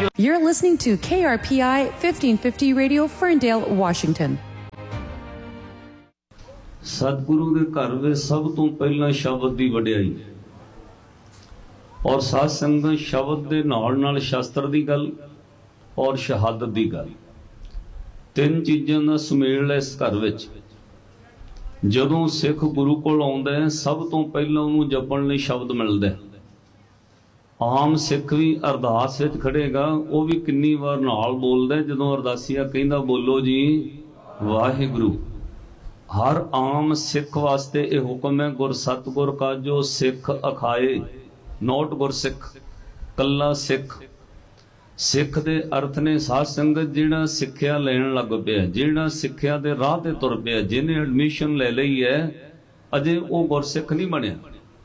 You're listening to KRPI 1550 Radio, Ferndale, Washington. सतगुरु के घर में सब तो पहला शब्द की वडियाई और साध संगत शब्द के नाल नाल शास्त्र की गल और शहादत की गल, तीन चीज़ों का सुमेल है इस घर विच। जदों सिख गुरु कोल आउंदा है सब तो पहला उन्होंने जपण लई शब्द मिलदा है। आम सिख भी अरदास विच खड़ेगा, वो भी किन्नी बार नाल बोलदा है। जदों अरदासिया कहंदा बोलो जी वाहिगुरु, हर आम सिख वास्ते ये हुक्म है गुर सतगुर का जो सिख अखाए, नोट गुर सिख कला सिख। सिख दे अर्थ ने साध संगत जिहड़ा सिक्ख्या लैण लग पिया, जिहड़ा सिक्ख्या दे राह ते तुर पिया, जिन्हें एडमिशन ले लई है अजे वो गुरसिख नहीं बनिया।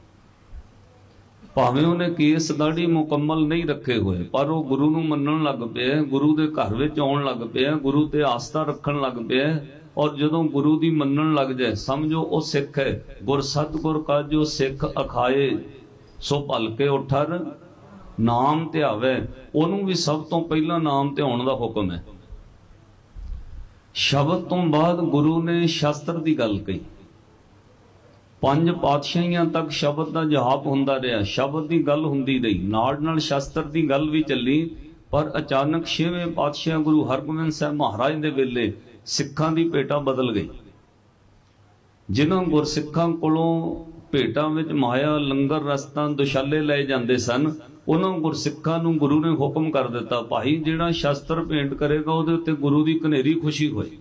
भावें उन्हें केस दाढ़ी मुकम्मल नहीं रखे हुए, पर वो गुरु नूं मन्नण लग पिया, गुरु दे घर विच आउण लग पिया, गुरु ते आस्था रखण लग पिया। और जदों गुरु दी मन्नण लग जाए समझो वो सिख है। गुर सतगुर का जो सिख अखाए सो भलके उठर नाम ध्यावे, उन्होंने भी सब तो पहला नाम ध्याउण दा हुक्म है। शब्द तो बाद गुरु ने शास्त्र की गल कही। 5 पातशाहियां तक शब्द का जाप हुंदा रहा, शब्द की गल हुंदी रही, नाल नाल शास्त्र की गल भी चली। पर अचानक 6वें पातशाह गुरु हरगोबिंद साहब महाराज दे वेले सिखां दी भेटा बदल गई। जिन्हां गुरसिखां कोलों भेटां विच माया लंगर रस्तां दुशाले ले जांदे सन, उन्हां गुरसिखां नूं गुरु ने हुक्म कर दिता, भाई जिहड़ा शास्त्र भेंट करेगा उहदे उत्ते गुरु दी कनेरी खुशी होएगी।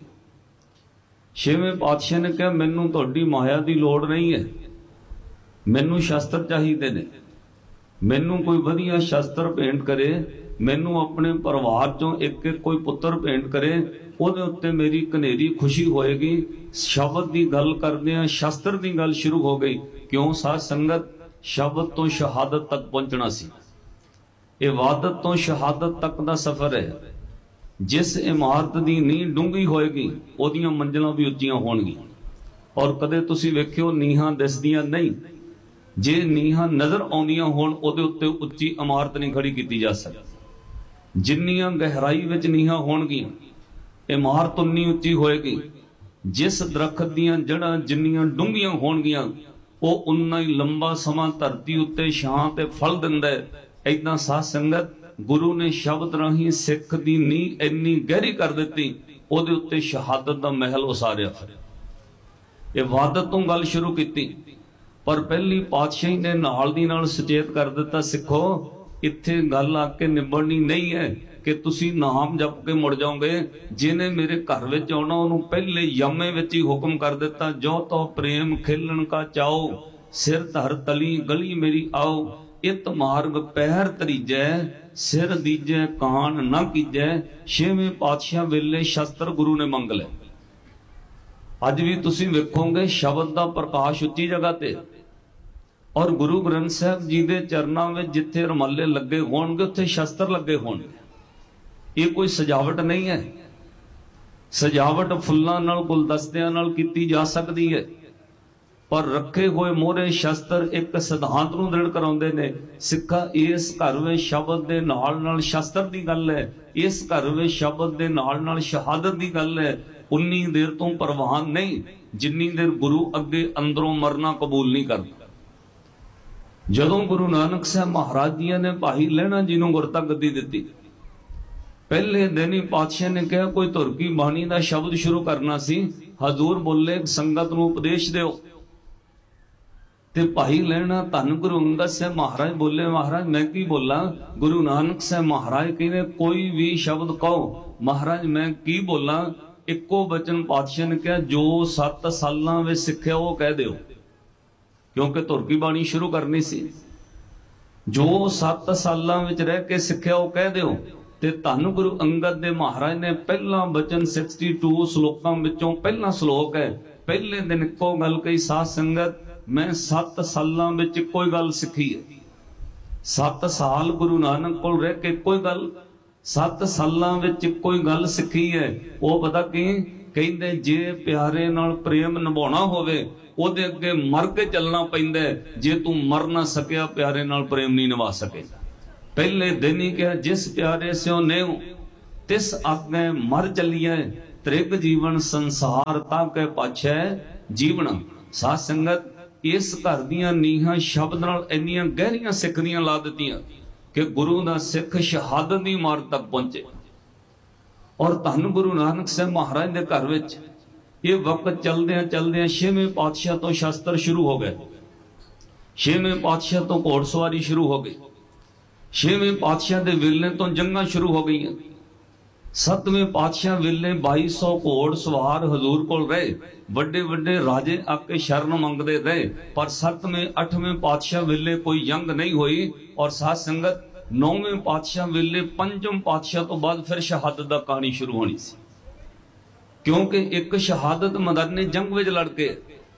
6वें पातशाह ने कहा मैनूं तुहाडी माया दी लोड़ नहीं है, मैनूं शास्त्र चाहीदे ने, मैनूं कोई वधिया शास्त्र भेंट करे, मैनूं अपने परिवार चों एक एक कोई पुत्र भेंट करे, ਉਹਦੇ ਉੱਤੇ ਮੇਰੀ ਕਨੇਰੀ ਖੁਸ਼ੀ ਹੋਏਗੀ। ਸ਼ਬਦ ਦੀ ਗੱਲ ਕਰਦੇ ਆ, ਸ਼ਾਸਤਰ ਦੀ ਗੱਲ ਸ਼ੁਰੂ ਹੋ ਗਈ। ਕਿਉਂ? ਸਾਧ ਸੰਗਤ ਸ਼ਬਦ ਤੋਂ ਸ਼ਹਾਦਤ ਤੱਕ ਪਹੁੰਚਣਾ ਸੀ। ਇਬਾਦਤ ਤੋਂ ਸ਼ਹਾਦਤ ਤੱਕ ਦਾ ਸਫ਼ਰ ਹੈ। ਜਿਸ ਇਮਾਰਤ ਦੀ ਨੀਂਹ ਡੂੰਘੀ ਹੋਏਗੀ ਉਹਦੀਆਂ ਮੰਜ਼ਲਾਂ ਵੀ ਉੱਚੀਆਂ ਹੋਣਗੀਆਂ। ਔਰ ਕਦੇ ਤੁਸੀਂ ਵੇਖਿਓ ਨੀਹਾਂ ਦਿਸਦੀਆਂ ਨਹੀਂ, ਜੇ ਨੀਹਾਂ ਨਜ਼ਰ ਆਉਂਦੀਆਂ ਹੋਣ ਉਹਦੇ ਉੱਤੇ ਉੱਚੀ ਇਮਾਰਤ ਨਹੀਂ ਖੜੀ ਕੀਤੀ ਜਾ ਸਕਦੀ। ਜਿੰਨੀਆਂ ਗਹਿਰਾਈ ਵਿੱਚ ਨੀਹਾਂ ਹੋਣਗੀਆਂ इमारत उन्नी उच्ची होएगी। जिस दरखत दियां जड़ां जिन्नियां डूंघियां होणगियां वो उन्ना ही लंबा समा धरती उत्ते छां ते फल दिंदा है। ऐदां साध संगत गुरु ने शब्द राही सिख दी नींह इन्नी गहरी कर दित्ती, ओहदे उत्ते शहादत दा महल उसारिया। इबादत तो गल शुरू कीती, पर पहली पातशाही ने नाल दी नाल सचेत कर दिता, सिखो इत्थे गल आके निबड़नी नहीं है कि तुसी नाम जप के मुड़ जाओगे। जिन्हें मेरे घर विच आउणा उन्होंने पहले यामे विच ही हुक्म कर दिता, जो तो प्रेम खेलन का चाओ, सिर धर तली गली मेरी आओ, इत मार्ग पैर तरीजै, सिर दीजै कान न कीजै। 6वें पातशाह वेले शास्त्र गुरु ने मंग ले। अज भी तुसी वेखोगे शब्द का प्रकाश उच्ची जगह ते, और गुरु ग्रंथ साहब जी के चरणों में जिथे रमाले लगे होणगे उत्थे शास्त्र लगे होणगे। ये कोई सजावट नहीं है। सजावट फुल्लां नाल गुलदस्तियां नाल कीती जा सकती है, पर रखे हुए मोहरे शास्त्र एक सिद्धांत नूं दृढ़ कराउंदे ने। सिक्खा इस घर में शब्द दे नाल नाल शास्त्र दी गल है, इस घर में शब्द दे नाल नाल शहादत दी गल है। उन्नी देर तो परवान नहीं जिन्नी देर गुरु अगे अंदरों मरना कबूल नहीं करता। जदों गुरु नानक साहब महाराज जी ने भाई लहणा जी नूं गुरता गद्दी दित्ती, पहले दिन ही पातशाह ने कहा कोई धुर की बाणी का शब्द शुरू करना सी। हजूर बोले संगत नूं उपदेश दिओ, ते भाई लहणा धन गुरु अंगद साहब महाराज बोले महाराज मैं की बोला? गुरु नानक साहब महाराज कहने कोई भी शब्द कहो। महाराज मैं की बोला? इको बचन पातशाह ने कहा जो 7 सालां विच सिक्ख्या वो कह दिओ, क्योंकि धुर की बाणी शुरू करनी सी। जो 7 सालां विच रह के सिक्ख्या वो कह दिओ। ते धन गुरु अंगद दे महाराज ने पहला बचन 62 श्लोकां विचों पहला श्लोक है। पहले दिन इको गल कही, साध संगत मैं 7 सालां विच कोई गल सिखी है। 7 साल गुरु नानक कोल रह के कोई गल, 7 सालां विच कोई गल सिखी है। वो पता की कहंदे जे प्यारे नाल प्रेम निभाउणा होवे ओदे अगे मर के चलना पैंदा है। जे तू मर ना सकिया प्यारे नाल प्रेम नहीं निभा सके। पहले दिन ही कहा जिस प्यारे स्यो नेव तिस आगे मर चलिए त्रिग जीवन संसार ताके पाछे जीवना। साध संगत इस घर दीयां नीहां शब्द नाल इन्नियां गहरियां सिखदियां ला दित्तियां कि गुरु दा सिख शहादत दी मार्ग तक पहुंचे। और धन गुरु नानक साहब महाराज दे घर विच ये वक्त चलदियां चलदियां 6वें पातशाह तो शास्त्र शुरू हो गए, 6वें पातशाह तो घोड़सवारी शुरू हो गई, 6वें पातशाह दे वेले तो जंगां शुरू हो गई, 7वें पातशाह वेले 2200 घोड़ सवार हजूर कोल रहे, वड्डे वड्डे राजे आके शरण मंगदे रहे, पर 7वें 8वें पातशाह वेले कोई जंग नहीं हुई। और साध संगत 9वें पातशाह वेले 5वें पातशाह तो बाद फिर शहादत दा कहानी शुरू होनी सी, क्योंकि एक शहादत मदरने जंग विच लड़ के,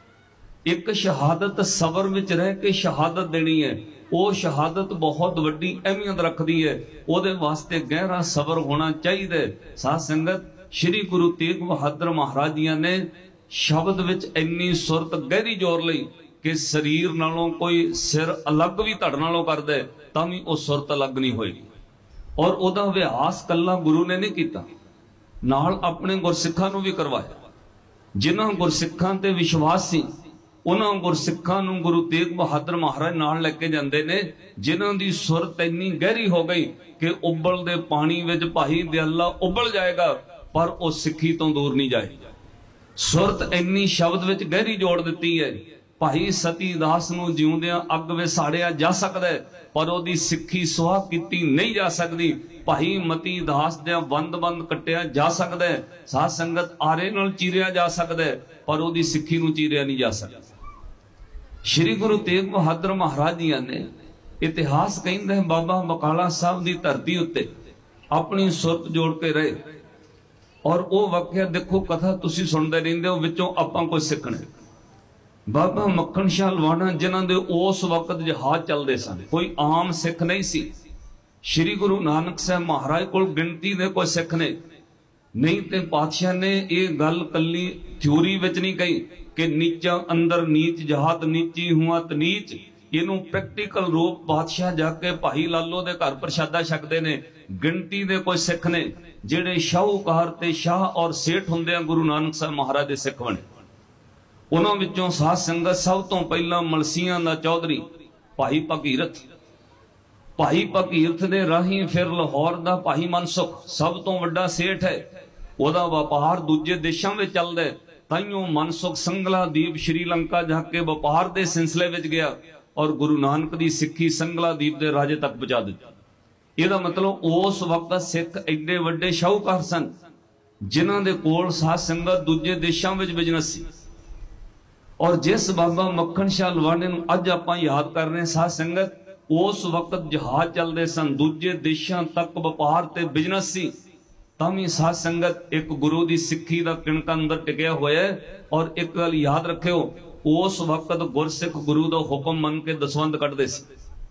एक शहादत सबर विच रह के शहादत देनी है। वो शहादत बहुत वड्डी अहमियत रखती है, ओदे वास्ते गहरा सबर होना चाहिए। साध संगत श्री गुरु तेग बहादुर महाराज जी ने शब्द विच इन्नी सुरत गहरी जोर लई कि शरीर नालों कोई सिर अलग भी धड़ नालों कर दे तां भी वो सुरत अलग नहीं होएगी। और ओदा अभ्यास कल्ला गुरु ने नहीं कीता, नाल अपने गुरसिखां नूं भी करवाया। जिन्हां गुरसिखां ते विश्वास सी उन्हां गुरसिखां नूं गुरु तेग बहादुर महाराज नाल लेके जांदे ने, जिन्हां दी सुरत इन्नी गहरी हो गई कि उबलदे पानी विच भाई दयाला उबल जाएगा पर वो सिੱਖੀ तो दूर नहीं जाएगा। सुरत इन्नी शब्द विच गहरी जोड़ दित्ती है। भाई सती दास नूं जिउंदियां अग विच साड़िया जा सकदा है पर ओदी सिੱਖੀ सुहा कीती नहीं जा सकदी। भाई मती दास दे बंद बंद कट्टिया जा सकदा है, साध संगत आरे नाल चीरिया जा सकदा है पर ओदी सिੱਖੀ नूं चीरिया नहीं जा सकदा। श्री गुरु तेग बहादुर महाराज जी ने इतिहास कहंदा है बाबा बकाला साहब दी धरती उत्ते अपनी सुरत जोड़ के रहे। और वो वाਕਿਆ देखो कथा तुसी सुनते रहिंदे हो, विचों आपां कुछ सिੱਖਣਾ। बाबा मक्खन शाह लवाना जिन्हां दे उस वक्त जहाज चलते सन, कोई आम सिख नहीं सी। श्री गुरु नानक साहब महाराज कोल गिणती दे कोई सिख ने नहीं, ते पातशाह ने ये गल कल्ली थ्योरी विच नहीं कही कि नीचा अंदर नीच जहात नीची हुआ त नीच। इनू प्रैक्टिकल रूप पातशाह जाके भाई लालो दे घर प्रशादा छकदे ने। गिणती दे कोई सिख ने जिहड़े शाहूकार ते शाह और सेठ हुंदे गुरु नानक साहब महाराज दे सिख बने। उन्हां विचों साध संगत सब तो पहला मलसियां दा चौधरी भाई भगीरथ, भाई भगीरथ दे राही फिर लाहौर दा भाई मनसुख सब तो वड्डा सेठ है। ओदा व्यापार दूजे देशों में चलदा है, ताइयों मनसुख संगला दीप श्रीलंका जाके व्यापार के सिलसिले विच गया और गुरु नानक दी सिੱਖੀ संगला दीप के राजे तक पहुंचा दी। ਇਹਦਾ मतलब उस वक्त सिख एडे वड्डे शाहूकार सन जिन्हां दे कोल साध संगत दूजे देशों में बिजनेस सी। और जिस बाबा मक्खन शाह लवाने नूं अज आपां याद कर रहे साध संगत, उस वक्त जहाज चलते सन, दूजे देशों तक व्यापार ते बिजनेस सी। तामी साध संगत एक गुरु की सिੱਖੀ का किणका अंदर टिकया होया है। और एक गल याद रखियो, उस वक्त गुरसिख गुरु का हुक्म मन के दसवंध कटदे सी।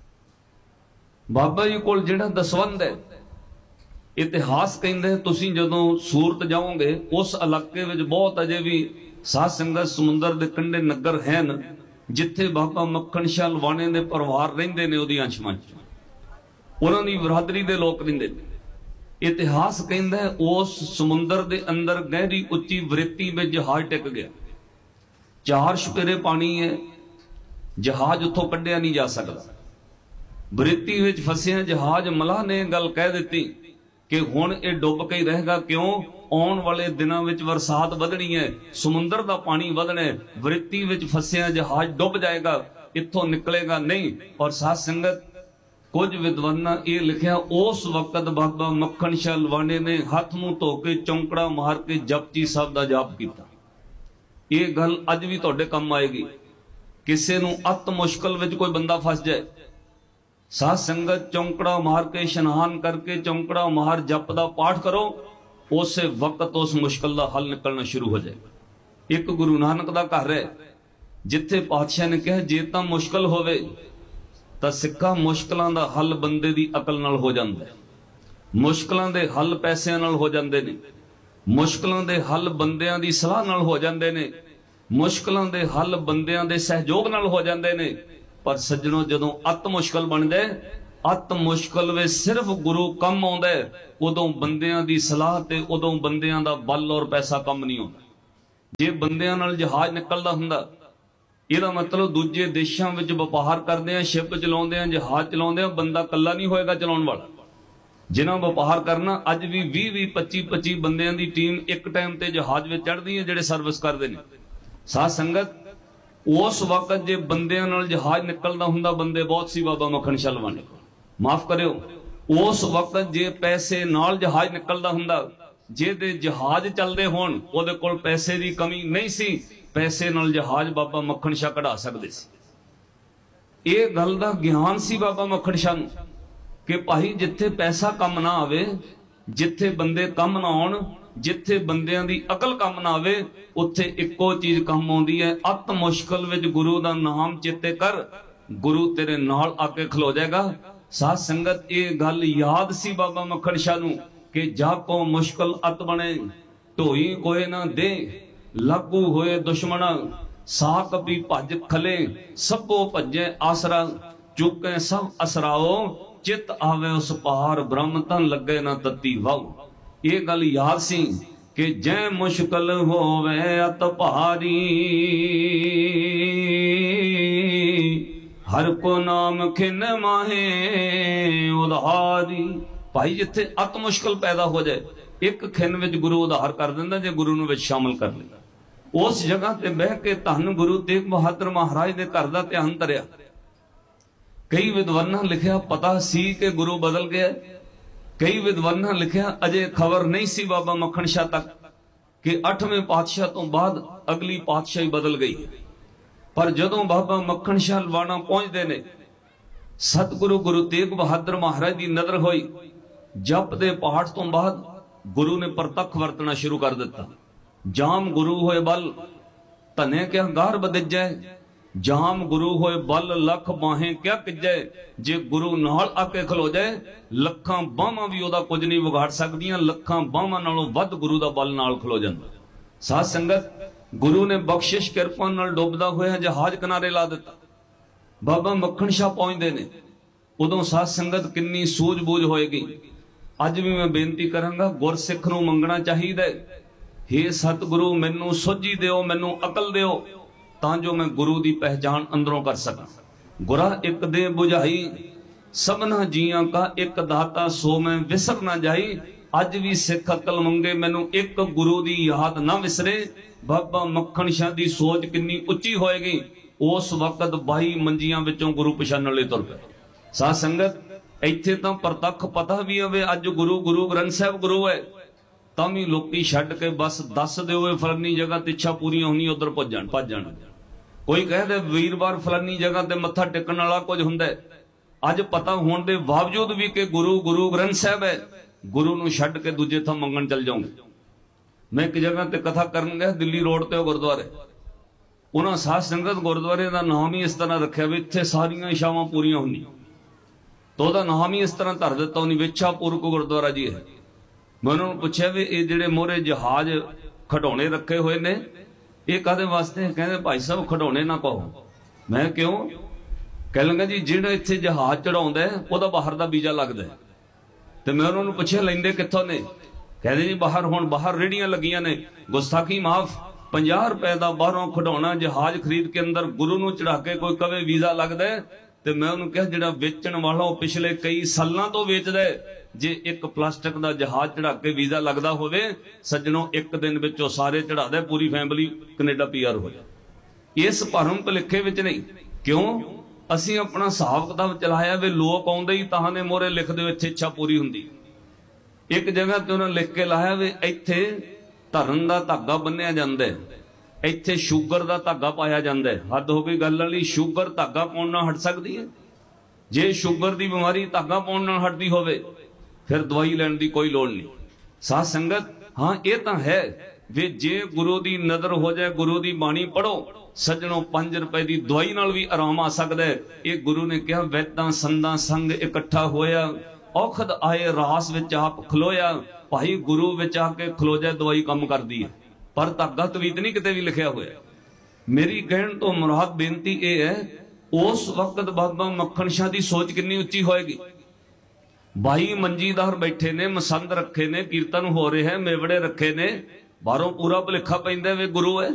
बाबा जी कोल जिहड़ा दसवंध है, इतिहास कहंदे तुसीं जदों सूरत जाओगे उस इलाके विच बहुत अजे भी साध संगत समुंदर दे कंढे नगर हैं जिथे बाबा मक्खन शाह लवाने दे परिवार रहिंदे ने, उहदी अंशमां उन्हां दी बरादरी दे लोक रहिंदे ने। इतिहास कहंदा है उस समुंदर दे अंदर गहरी उच्ची वृत्ति में जहाज टिक गया। 4 छपेरे पानी है, जहाज उथों कढ़िया नहीं जा सकता। वृत्ति विच फसिया जहाज मलाह ने गल कह दी कि हुण ये डुब के ही रहेगा, क्यों आने वाले दिनों में बरसात वधनी है, समुंदर का पानी वधना है, वृत्ति विच फसिया जहाज डुब जाएगा, इत्थों निकलेगा नहीं। और साध संगत कुछ विद्वाना ये लिखा उस वक्त बाबा मक्खन शाह लवाने ने हाथ मुंह धो के चौंकड़ा मार के जपजी साहब का जाप किया। ये गल अज भी तुहाडे काम आएगी। किसी नूं अत मुश्किल विच कोई बंदा फस जाए, साध संगत चौंकड़ा मार के इशनान करके चौंकड़ा मार जप का पाठ करो, उस वक्त उस मुश्किल का हल निकलना शुरू हो जाएगा। एक गुरु नानक का घर है जिथे पातशाह ने कहा जे तां मुश्किल होवे तां सिक्खा मुश्किलों का हल बंदे की अकल नाल हो जाता है, मुश्किलों के हल पैसों नाल हो जाते हैं, मुश्किलों के हल बंदियां की सलाह नाल हो जाते हैं, मुश्किलों के हल बंदियां के सहयोग नाल हो जाते हैं। पर सज्जनों जदों अत मुश्किल बन जाए अत मुश्किल वे सिर्फ गुरु कम आउंदा है, उदों बंदियां दी सलाह ते उदों बंदियां दा बल और पैसा कम नहीं आउंदा। जे बंदियां नाल जहाज निकलदा हुंदा, ਇਹਦਾ मतलब दूजे देशों में ਵਪਾਰ करते हैं, शिप चलाते हैं, जहाज चलाते हैं, बंदा कला नहीं होएगा चलाने वाला। जिन्हों ਵਪਾਰ करना अज भी 20-20 25-25 बंदियां दी टीम एक टाइम ते जहाज में चढ़ती है, ਜਿਹੜੇ सर्विस करते हैं। साध संगत उस वक्त जे बंदियां नाल जहाज निकलदा हुंदा, बंदे बहुत सी बाबा मखण शलवाने, माफ करियो, उस वक्त जे पैसे नाल जहाज निकलदा हुंदा, जे दे जहाज चलते होण, उहदे कोल पैसे की कमी नहीं सी, पैसे नाल जहाज बाबा मक्खण शाह कढ़ा सकते सी। ये गल दा ज्ञान सी बाबा मक्खण शाह नूं कि भाई जिथे पैसा कम ना आवे, जिथे बंदे कम ना आउण, जिथे बंदियां दी अकल कम ना आवे, उत्थे इक्को चीज कम आउंदी है। अत मुश्किल विच गुरु दा नाम चेते कर, गुरु तेरे नाल आके खलो जाएगा। साध संगत ये गल याद सी बाबा मक्खण शाह नूं कि जाको मुश्किल अत बने, ढोई कोई ना दे, लागू होए दुश्मन, साक भी भज खले, सबो भजे आसरा, चुके सब असराओ, चित आवे उस पार, ब्रह्म तन लगे ना तत्ती वाऊ। ये गल याद सी कि जै मुश्किल होवे अत भारी, हर को नाम खिन माहे उधारी। भाई जिथे अत मुश्किल पैदा हो जाए, एक खिन विच गुरु उधार कर दिंदा जे गुरु नूं विच शामिल कर लिया। उस जगह ते बह के धन गुरु तेग बहादुर महाराज दे घर दा ध्यान धरिया। कई विद्वानां लिखिया पता सी कि गुरु बदल गया, कई विद्वानां लिखिया अजे खबर नहीं सी बाबा मक्खण शाह तक कि 8वें पातशाह तो बाद अगली पातशाही बदल गई। पर जदों बाबा मक्खण शाह लवाणा पहुंचते ने, सतगुरु गुरु तेग बहादुर महाराज की नजर हुई, जप दे पाठ तो बाद गुरु ने प्रतख वरतना शुरू कर दिता। जाम गुरु होए बल, धने क्या गार बदजै, जाम गुरु होए बल, लख बाहें क्या किजै। जे गुरु नाल आके खलो जाए, लखां बाहां भी ओदा कुछ नहीं विगाड़ सकदियां, लखां बाहां नालों वध गुरु दा बल नाल खलो जांदा। साध संगत गुरु ने बख्शिश किरपा नाल डुबदा होया जहाज किनारे ला दिता। बाबा मक्खण शाह पहुंचदे ने, उदों साध संगत किन्नी सूझबूझ होएगी। अज भी मैं बेनती करांगा, गुरसिख नूं मंगना चाहिदा है, हे सतगुरु मैनू सोझी दिओ, मैनू अकल दिओ, तां जो मैं गुरु की पहचान अंदरों कर सकां। गुरा एक दे बुझाई, सबना जियां का एक दाता, सो मैं विसर ना जाई। अज भी सिख अकल मंगे, मैनू एक गुरु की याद ना विसरे। बाबा मक्खण शाह की सोच कितनी उच्ची होएगी। उस वक्त 22 मंजियां विचों गुरु पछाणन लई तुर पए। साध संगत इत्थे तां प्रतख पता भी होवे अज गुरु गुरु ग्रंथ साहिब गुरु है, तां भी लोकी छड्ड के बस दस दिओ फलानी जगह ते इच्छा पूरी होनी, उधर भज जाण। कोई कह दे वीरवार फलानी जगह ते मत्था टेकण वाला कुछ हुंदा है। अज पता होने के बावजूद भी कि गुरु गुरु ग्रंथ साहिब है, गुरु नूं छड्ड के दूजे थां मंगण चल जाओगे। मैं एक जगह ते कथा करन गया, दिल्ली रोड ते गुरुद्वारे, उन्हां साध संगत गुरुद्वारे का नाम ही इस तरह रखिया भी इत्थे सारियां इच्छावां पूरीआं होंदियां, तो वह नाम ही इस तरह धर दिता उन्हें, विच्छापुर को गुरुद्वारा जी है। मैं उन्होंने पूछा भी ये जिहड़े मोहरे जहाज खिडौने रखे हुए ने, ये काहदे वास्ते? कहते भाई साहब खिडौने ना कहो। मैं क्यों? कह लगा जी जिहड़ा इत्थे जहाज चढ़ाउंदा है उहदा बाहर दा वीजा लगदा है। ते मैं उन्होंने पूछा लैंदे कित्थों ने? कहते जी बाहर हुण बाहर रेहड़ियां लगियां ने, गुस्ताखी माफ, 50 रुपए का बाहरों खिडौना जहाज खरीद के अंदर गुरु नूं चढ़ा के कोई कवे वीजा लगदा है। ते मैं उन्होंने कहा जिहड़ा वेचण वाला पिछले कई सालों तो वेचदा है, जे एक प्लास्टिक का जहाज चढ़ा के वीजा लगता होवे, सज्जनों एक दिन विचों सारे चढ़ा दे, पूरी फैमिली कनेडा पीआर हो जाए। इस भरम भुलेखे विच नहीं। क्यों? असीं अपना हिसाब किताब चलाया वे लोग आउंदे ही तां ने मोहरे लिख दिओ इत्थे इच्छा पूरी हुंदी। एक जगह ते उन्होंने लिख के लाया वे इत्थे धरन दा धागा बन्निया जांदा है, इत्थे शूगर का धागा पाया जाता है। हद हो गई गल वाली, शूगर धागा पाउण नाल हट सकती है? जे शूगर की बीमारी धागा पाउण नाल हटदी होवे फिर दवाई लैण की कोई लोड़ नहीं। साध संगत हाँ ये तो है वे जे गुरु की नजर हो जाए, गुरु की बाणी पढ़ो, सज्जनों 5 रुपए की दवाई नाल भी आराम आ सकता है। ये गुरु ने कहा वैदां संदां संग इकट्ठा होया, औखद आए रास विच आप खलोया। भाई गुरु विच आके खलो जाए दवाई कम करदी है, पर धागा तवीत नहीं किते भी लिखिया होया। मेरी कहण तो मुराद बेनती ये है उस वक्त बाबा मक्खन शाह की सोच कितनी उच्ची होएगी। भाई मंजीदार बैठे ने, मसंद रखे ने, कीर्तन हो रहे हैं, मेवड़े रखे ने, बाहरों पूरा भुलेखा पैंदा वे गुरु है।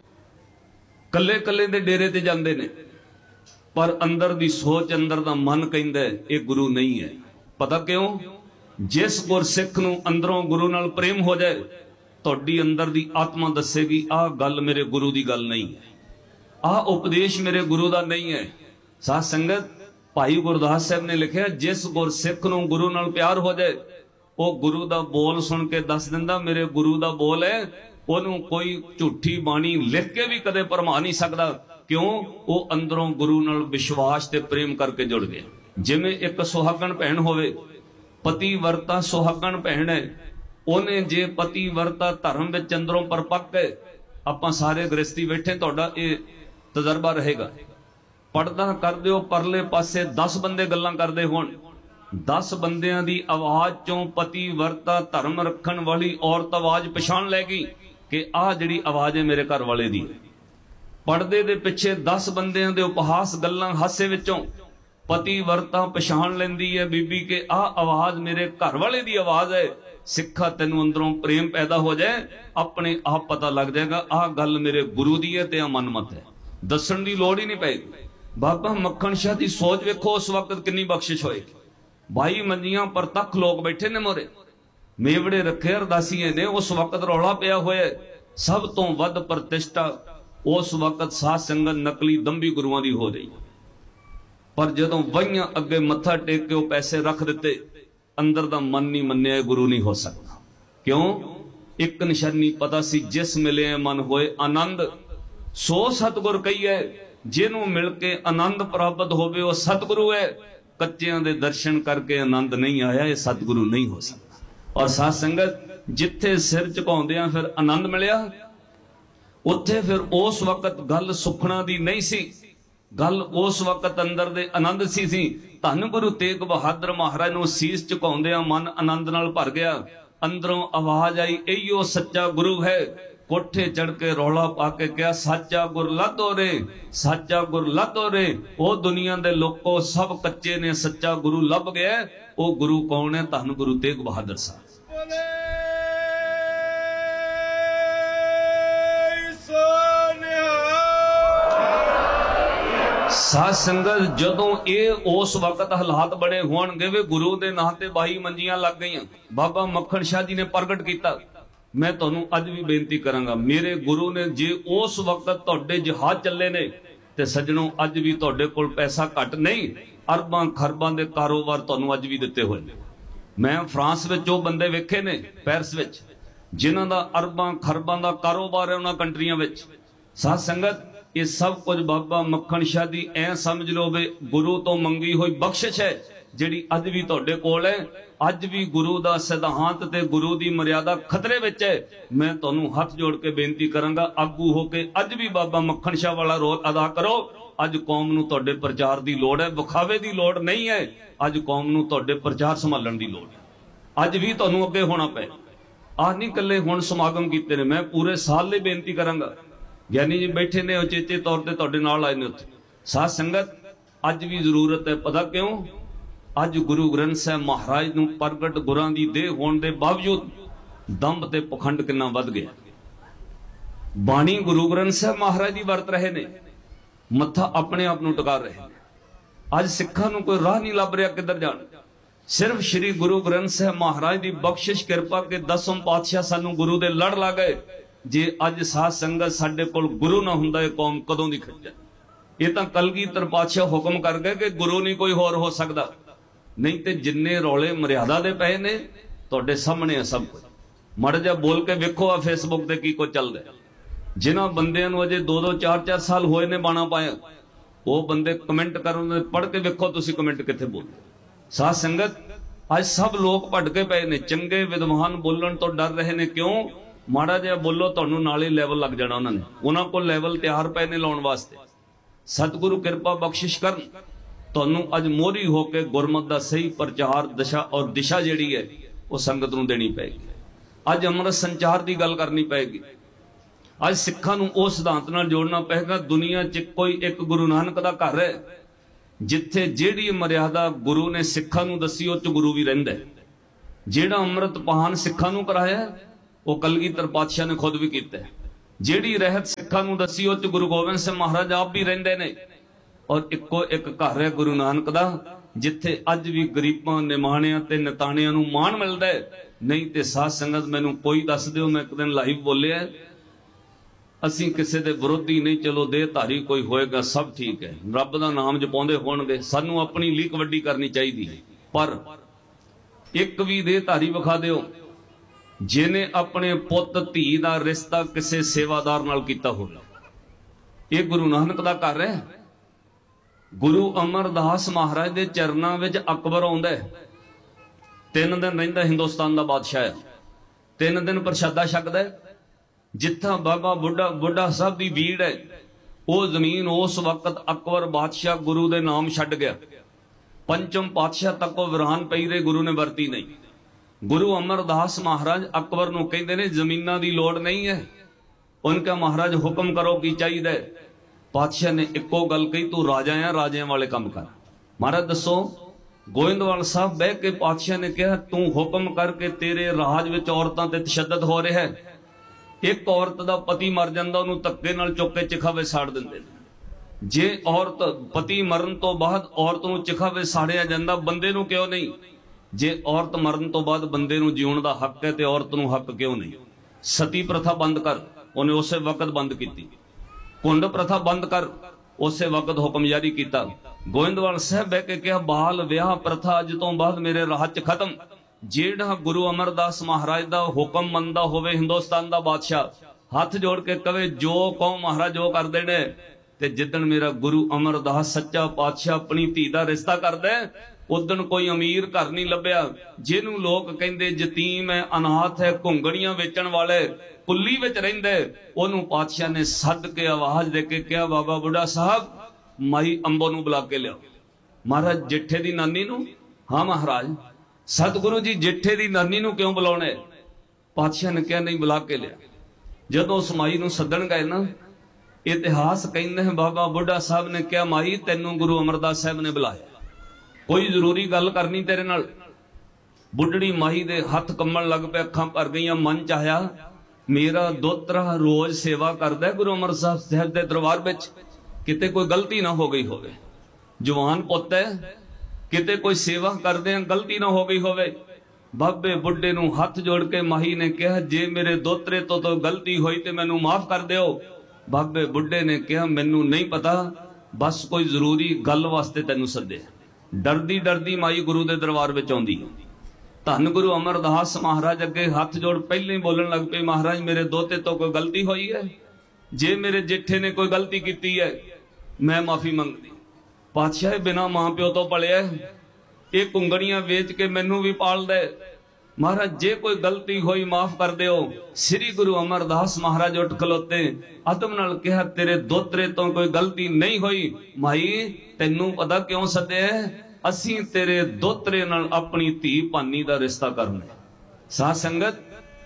कल्ले कल्ले दे डेरे ते जांदे ने, पर अंदर दी सोच, अंदर दा मन कहंदा है ये गुरु नहीं है। पता क्यों? जिस गुरसिख नूं अंदरों गुरु नाल प्रेम हो जाए, तुहाडी अंदर दी आत्मा दसेगी आ गल मेरे गुरु दी गल नहीं है, आ उपदेश मेरे गुरु दा नहीं है। साध संगत, भाई गुरदास साहब ने लिखा, जिस गुरसिख नूं गुरु नाल प्यार हो जाए, वो गुरु दा बोल सुन के दस दिंदा मेरे गुरु दा बोल है। ओनू कोई झूठी बाणी लिख के भी कदे भरमा नहीं सकता। क्यों? वो अंदरों गुरु नाल विश्वास ते प्रेम करके जुड़ गया। जिवें एक सुहागण भैन होवे, पति वर्ता सुहागण भैन है, ओने जे पति वर्ता धर्म विच अंदरों परपक्क है, आपां सारे गृहस्थी बैठे, तुहाडा ये तजर्बा रहेगा। पढ़दा कर दिओ, परले पासे 10 बंदे गल्लां करदे होण, 10 बंदियां दी आवाज चों पति वर्ता धर्म रखण वाली औरत आवाज पछाण लैगी कि आ जिहड़ी आवाज है मेरे घर वाले दी। पड़दे दे पिछे 10 बंदियां दे उपहास गल्लां हासे विचों पति वर्ता पछाण लैंदी है बीबी के आ आवाज मेरे घर वाले दी आवाज है। सिखा तेनू अंदरों प्रेम पैदा हो जाए, अपने आप पता लग जाएगा आ गल मेरे गुरु दी है ते आ मनमत है, दसण दी लोड़ ही नहीं पैगी। बाबा मक्खन शाह की सोच वेखो, उस वक्त कितनी बख्शिश होएगी। भाई मंजियां पर तक लोग बैठे ने मोरे, मेवड़े रखे अरदासीए ने, उस वक्त रौला पिया होया, सब तो वध प्रतिष्ठा उस वक्त साध संगत नकली दंभी गुरुआं दी हो रही। पर जदों वहियां अगे मत्था टेक के पैसे रख दिते, अंदर दा मन नहीं मन्निया गुरु नहीं हो सकता। क्यों? एक निशानी पता सी, जिस मिले मन होए आनंद। सो सतगुर कही है, जिन्हों मिलके आनंद प्राप्त होवे वो सतगुरु है। कच्चियां दे दर्शन करके आनंद नहीं आया, ये सतगुरु नहीं हो सकता। और साध संगत, जिथे सिर झुकाउंदियां फिर आनंद मिलिया, उत्थे फिर उस वक्त गल सुखना दी नहीं सी, गल उस वक्त अंदर दे आनंद सी। धन गुरु तेग बहादुर महाराज नूं सीस झुकाउंदियां मन आनंद नाल भर गया। अंदरों आवाज आई, इहो सच्चा गुरु है। कोठे चढ़ के रौला पाके क्या, साचा गुर लादो रे, साचा गुर लादो रे। ओ दुनिया दे लोको सब कच्चे ने, सच्चा गुरु लभ गया। ओ गुरु कौन है? धन गुरु तेग बहादुर साहब। साध संगत, जदों ये उस वक्त हालात बड़े होणगे वे गुरु दे नां ते बाही मंजियां लग गईयां। बाबा मक्खन शाह जी ने प्रगट किया। मैं तुहानूं अज भी बेनती करांगा, मेरे गुरु ने जे उस वक्त तुहाडे जहाज चले ने ते सजणों अज भी तुहाडे कोल पैसा घट नहीं, अरबां खरबां दे कारोबार तुहानूं अज भी दिते होए ने। मैं फ्रांस विच वो बंदे वेखे ने, पेरिस विच, जिन्हां दा अरबां खरबां दा कारोबार है उन्हां कंट्रियां विच। साध संगत, ये सब कुछ बाबा मक्खन शाह दी ऐ समझ लो वे गुरु तो मंगी हुई बख्शिश है, जिहड़ी अज भी तुहाडे कोल है। अज भी गुरु दा सिद्धांत ते गुरु दी मर्यादा खतरे विच है। मैं तुहानूं हथ जोड़ के बेनती करांगा, आगू हो के अज भी बाबा मक्खन शाह वाला रोल अदा करो। अज कौम नूं तुहाडे प्रचार दी लोड़ है, विखावे दी लोड़ नहीं है। अज कौम नूं तुहाडे प्रचार संभालण दी लोड़ है। अज भी तुहानूं अगे होना पे। आ नहीं कल्ले हुण समागम कीते ने, मैं पूरे साल लई बेनती करांगा। ज्ञानी जी बैठे ने, उचेचे तौर पर तुहाडे नाल आए ने उत्थे। साध संगत, अज भी जरूरत है। पता क्यों? अज गुरु ग्रंथ साहिब महाराज नूं प्रगट गुरां दी देह होण दे बावजूद दंभ ते पखंड कितना वध गया। बाणी गुरु ग्रंथ साहिब महाराज दी वरत रहे ने, मत्था अपने आप नूं टका रहे ने। अज सिखां नूं कोई राह नहीं लभ रिहा किधर जाण। सिर्फ श्री गुरु ग्रंथ साहिब महाराज दी बख्शिश किरपा के 10वें पातशाह सानूं गुरु दे लड़ ला गए। जे अज साध संगत साडे कोल गुरु ना हुंदा, ये कौम कदों दी खच्चर। ये तां कलगीधर पातशाह हुक्म कर गए कि गुरु नहीं कोई होर हो सकदा। नहीं तो जिन्ने रौले मर्यादा दे पए ने तुहाडे सामने है सब कुछ। मड़ जा बोल के वेखो आ फेसबुक ते की कुछ चलदा। जिन्हां बंदियां नूं अजे 2-2 4-4 साल होए ने बाणा पाया, वो बंदे कमेंट करन, पढ़ के वेखो तुसीं कमेंट कित्थे बोलदे। साध संगत, अज सब लोग भटके पए ने। चंगे विद्वान बोलण तो डर रहे ने। क्यों? माड़ा जिहा बोलो तुहानूं नाल ही लैवल लग जाना उन्होंने। उन्हां कोल लैवल तैयार पए ने लाउण वास्ते। सतगुरु किरपा बख्शिश करन, तुहानूं अज मोहरी होकर गुरमत दा सही प्रचार दशा और दिशा जिहड़ी है वो संगत नूं देनी पेगी। अज अमृत संचार की गल करनी पेगी। ਅੱਜ ਸਿੱਖਾਂ ਨੂੰ ਉਹ ਸਿਧਾਂਤ ਨਾਲ ਜੋੜਨਾ ਪਏਗਾ। ਦੁਨੀਆ 'ਚ ਕੋਈ ਇੱਕ ਗੁਰੂ ਨਾਨਕ ਦਾ ਘਰ ਹੈ ਜਿੱਥੇ ਜਿਹੜੀ ਮਰਿਆਦਾ ਗੁਰੂ ਨੇ ਸਿੱਖਾਂ ਨੂੰ ਦੱਸੀ ਉਹ 'ਚ ਗੁਰੂ ਵੀ ਰਹਿੰਦਾ। ਜਿਹੜਾ ਅੰਮ੍ਰਿਤਪਾਨ ਸਿੱਖਾਂ ਨੂੰ ਕਰਾਇਆ ਉਹ ਕਲਗੀਧਰ ਪਾਤਸ਼ਾਹ ਨੇ ਖੁਦ ਵੀ ਕੀਤਾ। ਜਿਹੜੀ ਰਹਿਤ ਸਿੱਖਾਂ ਨੂੰ ਦੱਸੀ ਉਹ 'ਚ ਗੁਰੂ ਗੋਬਿੰਦ ਸਿੰਘ ਮਹਾਰਾਜ ਆਪ ਵੀ ਰਹਿੰਦੇ ਨੇ। ਔਰ ਇੱਕੋ ਇੱਕ ਘਰ ਹੈ ਗੁਰੂ ਨਾਨਕ ਦਾ ਜਿੱਥੇ ਅੱਜ ਵੀ ਗਰੀਬਾਂ ਨਿਮਾਣਿਆਂ ਤੇ ਨਿਤਾਣਿਆਂ ਨੂੰ ਮਾਣ ਮਿਲਦਾ ਹੈ। ਨਹੀਂ ਤੇ ਸਾਧ ਸੰਗਤ ਮੈਨੂੰ ਕੋਈ ਦੱਸ ਦਿਓ, ਮੈਂ ਇੱਕ ਦਿਨ ਲਾਈਵ ਬੋਲਿਆ, ਅਸੀਂ ਕਿਸੇ ਦੇ ਵਿਰੋਧੀ ਨਹੀਂ, ਚਲੋ ਦੇਹਧਾਰੀ ਕੋਈ ਹੋਏਗਾ ਸਭ ਠੀਕ ਹੈ, ਰੱਬ ਦਾ ਨਾਮ ਜਪਾਉਂਦੇ ਹੋਣਗੇ, ਸਾਨੂੰ ਆਪਣੀ ਲੀਕ ਵੱਡੀ ਕਰਨੀ ਚਾਹੀਦੀ ਹੈ, ਪਰ ਇੱਕ ਵੀ ਦੇਹਧਾਰੀ ਵਿਖਾ ਦਿਓ ਜਿਹਨੇ ਆਪਣੇ ਪੁੱਤ ਧੀ ਦਾ ਰਿਸ਼ਤਾ ਕਿਸੇ ਸੇਵਾਦਾਰ ਨਾਲ ਕੀਤਾ ਹੋਵੇ। ਇਹ ਗੁਰੂ ਨਾਨਕ ਦਾ ਘਰ ਹੈ। ਗੁਰੂ ਅਮਰਦਾਸ ਮਹਾਰਾਜ ਦੇ ਚਰਨਾਂ ਵਿੱਚ ਅਕਬਰ ਆਉਂਦਾ ਹੈ। 3 ਦਿਨ ਰਹਿੰਦਾ, ਹਿੰਦੁਸਤਾਨ ਦਾ ਬਾਦਸ਼ਾਹ ਹੈ। 3 ਦਿਨ ਪ੍ਰਸ਼ਾਦਾ ਛਕਦਾ ਹੈ। ਜਿੱਥਾਂ ਬਾਬਾ ਬੁੱਢਾ ਸਾਹਿਬ ਦੀ ਬੀੜ ਹੈ ਉਹ ਜ਼ਮੀਨ ਉਸ ਵਕਤ ਅਕਬਰ ਬਾਦਸ਼ਾਹ ਗੁਰੂ ਦੇ ਨਾਮ ਛੱਡ ਗਿਆ। ਪੰਚਮ ਪਾਤਸ਼ਾਹ ਤੱਕ ਉਹ ਵਿਰਾਨ ਪਈ ਰਹੇ, ਗੁਰੂ ਨੇ ਵਰਤੀ ਨਹੀਂ। ਗੁਰੂ ਅਮਰਦਾਸ ਮਹਾਰਾਜ ਅਕਬਰ ਨੂੰ ਕਹਿੰਦੇ ਨੇ ਜ਼ਮੀਨਾਂ ਦੀ ਲੋੜ ਨਹੀਂ ਹੈ। ਉਹਨਾਂ ਕਹਾ ਮਹਾਰਾਜ ਹੁਕਮ ਕਰੋ ਕੀ ਚਾਹੀਦਾ ਹੈ। ਪਾਤਸ਼ਾਹ ਨੇ ਇੱਕੋ ਗੱਲ ਕਹੀ, ਤੂੰ ਰਾਜਾ ਆ, ਰਾਜਿਆਂ ਵਾਲੇ ਕੰਮ ਕਰ। ਮਹਾਰਾਜ ਦੱਸੋ। ਗੋਇੰਦਵਾਲ ਸਾਹਿਬ ਬਹਿ ਕੇ ਪਾਤਸ਼ਾਹ ਨੇ ਕਿਹਾ ਤੂੰ ਹੁਕਮ ਕਰਕੇ, ਤੇਰੇ ਰਾਜ ਵਿੱਚ ਔਰਤਾਂ ਤੇ ਤਸ਼ੱਦਦ ਹੋ ਰਿਹਾ ਹੈ। ਇੱਕ ਔਰਤ ਦਾ ਪਤੀ ਮਰ ਜਾਂਦਾ ਉਹਨੂੰ ਧੱਕੇ ਨਾਲ ਚੁੱਕ ਕੇ ਚਿਖਾ ਵਿੱਚ ਸਾੜ ਦਿੰਦੇ ਨੇ। ਜੇ ਔਰਤ ਪਤੀ ਮਰਨ ਤੋਂ ਬਾਅਦ ਔਰਤ ਨੂੰ ਚਿਖਾ ਵਿੱਚ ਸਾੜਿਆ ਜਾਂਦਾ, ਬੰਦੇ ਨੂੰ ਕਿਉਂ ਨਹੀਂ? ਜੇ ਔਰਤ ਮਰਨ ਤੋਂ ਬਾਅਦ ਬੰਦੇ ਨੂੰ ਜਿਉਣ ਦਾ ਹੱਕ ਹੈ ਤੇ ਔਰਤ ਨੂੰ ਹੱਕ ਕਿਉਂ ਨਹੀਂ? ਸਤੀ ਪ੍ਰਥਾ ਬੰਦ ਕਰ, ਉਹਨੇ ਉਸੇ ਵਕਤ ਬੰਦ ਕੀਤੀ। ਕੁੰਡ ਪ੍ਰਥਾ ਬੰਦ ਕਰ, ਉਸੇ ਵਕਤ ਹੁਕਮ ਜਾਰੀ ਕੀਤਾ। ਗੋਇੰਦਵਾਲ ਸਾਹਿਬ ਬਹਿ ਕੇ ਕਿਹਾ ਬਾਲ ਵਿਆਹ ਪ੍ਰਥਾ ਅੱਜ ਤੋਂ ਬਾਅਦ ਮੇਰੇ ਰਾਜ 'ਚ ਖਤਮ। ਜਿਹੜਾ ਗੁਰੂ ਅਮਰਦਾਸ ਮਹਾਰਾਜ ਦਾ ਹੁਕਮ ਮੰਨਦਾ ਹੋਵੇ, ਹਿੰਦੁਸਤਾਨ ਦਾ ਬਾਦਸ਼ਾਹ ਹੱਥ ਜੋੜ ਕੇ ਕਵੇ ਜੋ ਕਹੋ ਮਹਾਰਾਜ ਜੋ ਕਰ ਦੇਣੇ। ਤੇ ਜਿੱਦਣ ਮੇਰਾ ਗੁਰੂ ਅਮਰਦਾਸ ਸੱਚਾ ਪਾਤਸ਼ਾਹ ਆਪਣੀ ਧੀ ਦਾ ਰਿਸ਼ਤਾ ਕਰਦਾ, ਉਦਣ ਕੋਈ ਅਮੀਰ ਘਰ ਨਹੀਂ ਲੱਭਿਆ ਜਿਹਨੂੰ ਲੋਕ ਕਹਿੰਦੇ ਯਤੀਮ ਹੈ, ਅਨਾਥ ਹੈ, ਘੁੰਗਣੀਆਂ ਵੇਚਣ ਵਾਲੇ, ਕੁੱਲੀ ਵਿੱਚ ਰਹਿੰਦਾ। ਉਹਨੂੰ ਪਾਤਸ਼ਾਹ ਨੇ ਸੱਦ ਕੇ ਆਵਾਜ਼ ਦੇ ਕੇ ਕਿਹਾ ਬਾਬਾ ਬੁੱਢਾ ਸਾਹਿਬ ਮਾਈ ਅੰਬੋ ਨੂੰ ਬੁਲਾ ਕੇ ਲਿਆਓ। ਮਹਾਰਾਜ ਜੇਠੇ ਦੀ ਨਾਨੀ ਨੂੰ? ਹਾਂ ਮਹਾਰਾਜ। ਸਤਿਗੁਰੂ ਜੀ ਜੇਠੇ ਦੀ ਨਾਨੀ ਨੂੰ ਕਿਉਂ ਬੁਲਾਉਣਾ? ਪਾਤਸ਼ਾਹ ਨੇ ਕਿਹਾ ਨਹੀਂ, ਬੁਲਾ ਕੇ ਲਿਆ। ਜਦੋਂ ਉਸ ਮਾਈ ਨੂੰ ਸੱਦਣ ਗਏ ਨਾ, ਇਤਿਹਾਸ ਕਹਿੰਦੇ ਹੈ ਬਾਬਾ ਬੁੱਢਾ ਸਾਹਿਬ ਨੇ ਕਿਹਾ ਮਾਈ ਤੈਨੂੰ ਗੁਰੂ ਅਮਰਦਾਸ ਸਾਹਿਬ ਨੇ ਬੁਲਾਇਆ, ਕੋਈ ਜ਼ਰੂਰੀ ਗੱਲ ਕਰਨੀ ਤੇਰੇ ਨਾਲ। ਬੁੱਢੜੀ ਮਾਈ ਦੇ ਹੱਥ ਕੰਬਣ ਲੱਗ ਪਏ, ਅੱਖਾਂ ਭਰ ਗਈਆਂ। ਮਨ ਚ ਆਇਆ ਮੇਰਾ ਦੋਤਰਾ ਰੋਜ਼ ਸੇਵਾ ਕਰਦਾ ਗੁਰੂ ਅਮਰਦਾਸ ਸਾਹਿਬ ਦੇ ਦਰਬਾਰ ਵਿੱਚ, ਕਿਤੇ ਕੋਈ ਗਲਤੀ ਨਾ ਹੋ ਗਈ ਹੋਵੇ। ਜਵਾਨ ਪੁੱਤ ਹੈ, ਕਿਤੇ ਕੋਈ ਸੇਵਾ ਕਰਦੇ ਆ ਗਲਤੀ ਨਾ ਹੋ ਗਈ ਹੋਵੇ। ਬਾਬੇ ਬੁੱਢੇ ਨੂੰ ਹੱਥ ਜੋੜ ਕੇ ਮਾਹੀ ਨੇ ਕਿਹਾ ਜੇ ਮੇਰੇ ਦੋਤਰੇ ਤੋਂ ਗਲਤੀ ਹੋਈ ਤੇ ਮੈਨੂੰ ਮਾਫ ਕਰ ਦਿਓ। ਬਾਬੇ ਬੁੱਢੇ ਨੇ ਕਿਹਾ ਮੈਨੂੰ ਨਹੀਂ ਪਤਾ, ਬਸ ਕੋਈ ਜ਼ਰੂਰੀ ਗੱਲ ਵਾਸਤੇ ਤੈਨੂੰ ਸੱਦਿਆ। ਡਰਦੀ ਡਰਦੀ ਮਾਈ ਗੁਰੂ ਦੇ ਦਰਬਾਰ ਵਿੱਚ ਆਉਂਦੀ। ਧੰਨ ਗੁਰੂ ਅਮਰਦਾਸ ਮਹਾਰਾਜ ਅੱਗੇ ਹੱਥ ਜੋੜ ਪਹਿਲਾਂ ਹੀ ਬੋਲਣ ਲੱਗ ਪਏ ਮਹਾਰਾਜ ਮੇਰੇ ਦੋਤੇ ਤੋਂ ਕੋਈ ਗਲਤੀ ਹੋਈ ਹੈ, ਜੇ ਮੇਰੇ ਜੇਠੇ ਨੇ ਕੋਈ ਗਲਤੀ ਕੀਤੀ ਹੈ ਮੈਂ ਮਾਫੀ ਮੰਗਦੀ। ਪਾਤਸ਼ਾਹ ਬਿਨਾ ਮਾਂ ਪਿਓ ਤੋਂ ਪਲਿਆ, ਇਹ ਕੁੰਗੜੀਆਂ ਵੇਚ ਕੇ ਮੈਨੂੰ ਵੀ ਪਾਲਦਾ। ਮਹਾਰਾਜ ਜੇ ਕੋਈ ਗਲਤੀ ਹੋਈ ਮਾਫ ਕਰ ਦਿਓ। ਸ੍ਰੀ ਗੁਰੂ ਅਮਰਦਾਸ ਮਹਾਰਾਜ ਉੱਠ ਖਲੋਤੇ, ਅਦਬ ਨਾਲ ਕਿਹਾ ਤੇਰੇ ਦੋਤਰੇ ਤੋਂ ਕੋਈ ਗਲਤੀ ਨਹੀਂ ਹੋਈ। ਮਾਈ ਤੈਨੂੰ ਪਤਾ ਕਿਉਂ ਸੱਦਿਆ? ਅਸੀਂ ਤੇਰੇ ਦੋਤਰੇ ਨਾਲ ਆਪਣੀ ਧੀ ਭਾਨੀ ਦਾ ਰਿਸ਼ਤਾ ਕਰਨਾ। ਸਾਧ ਸੰਗਤ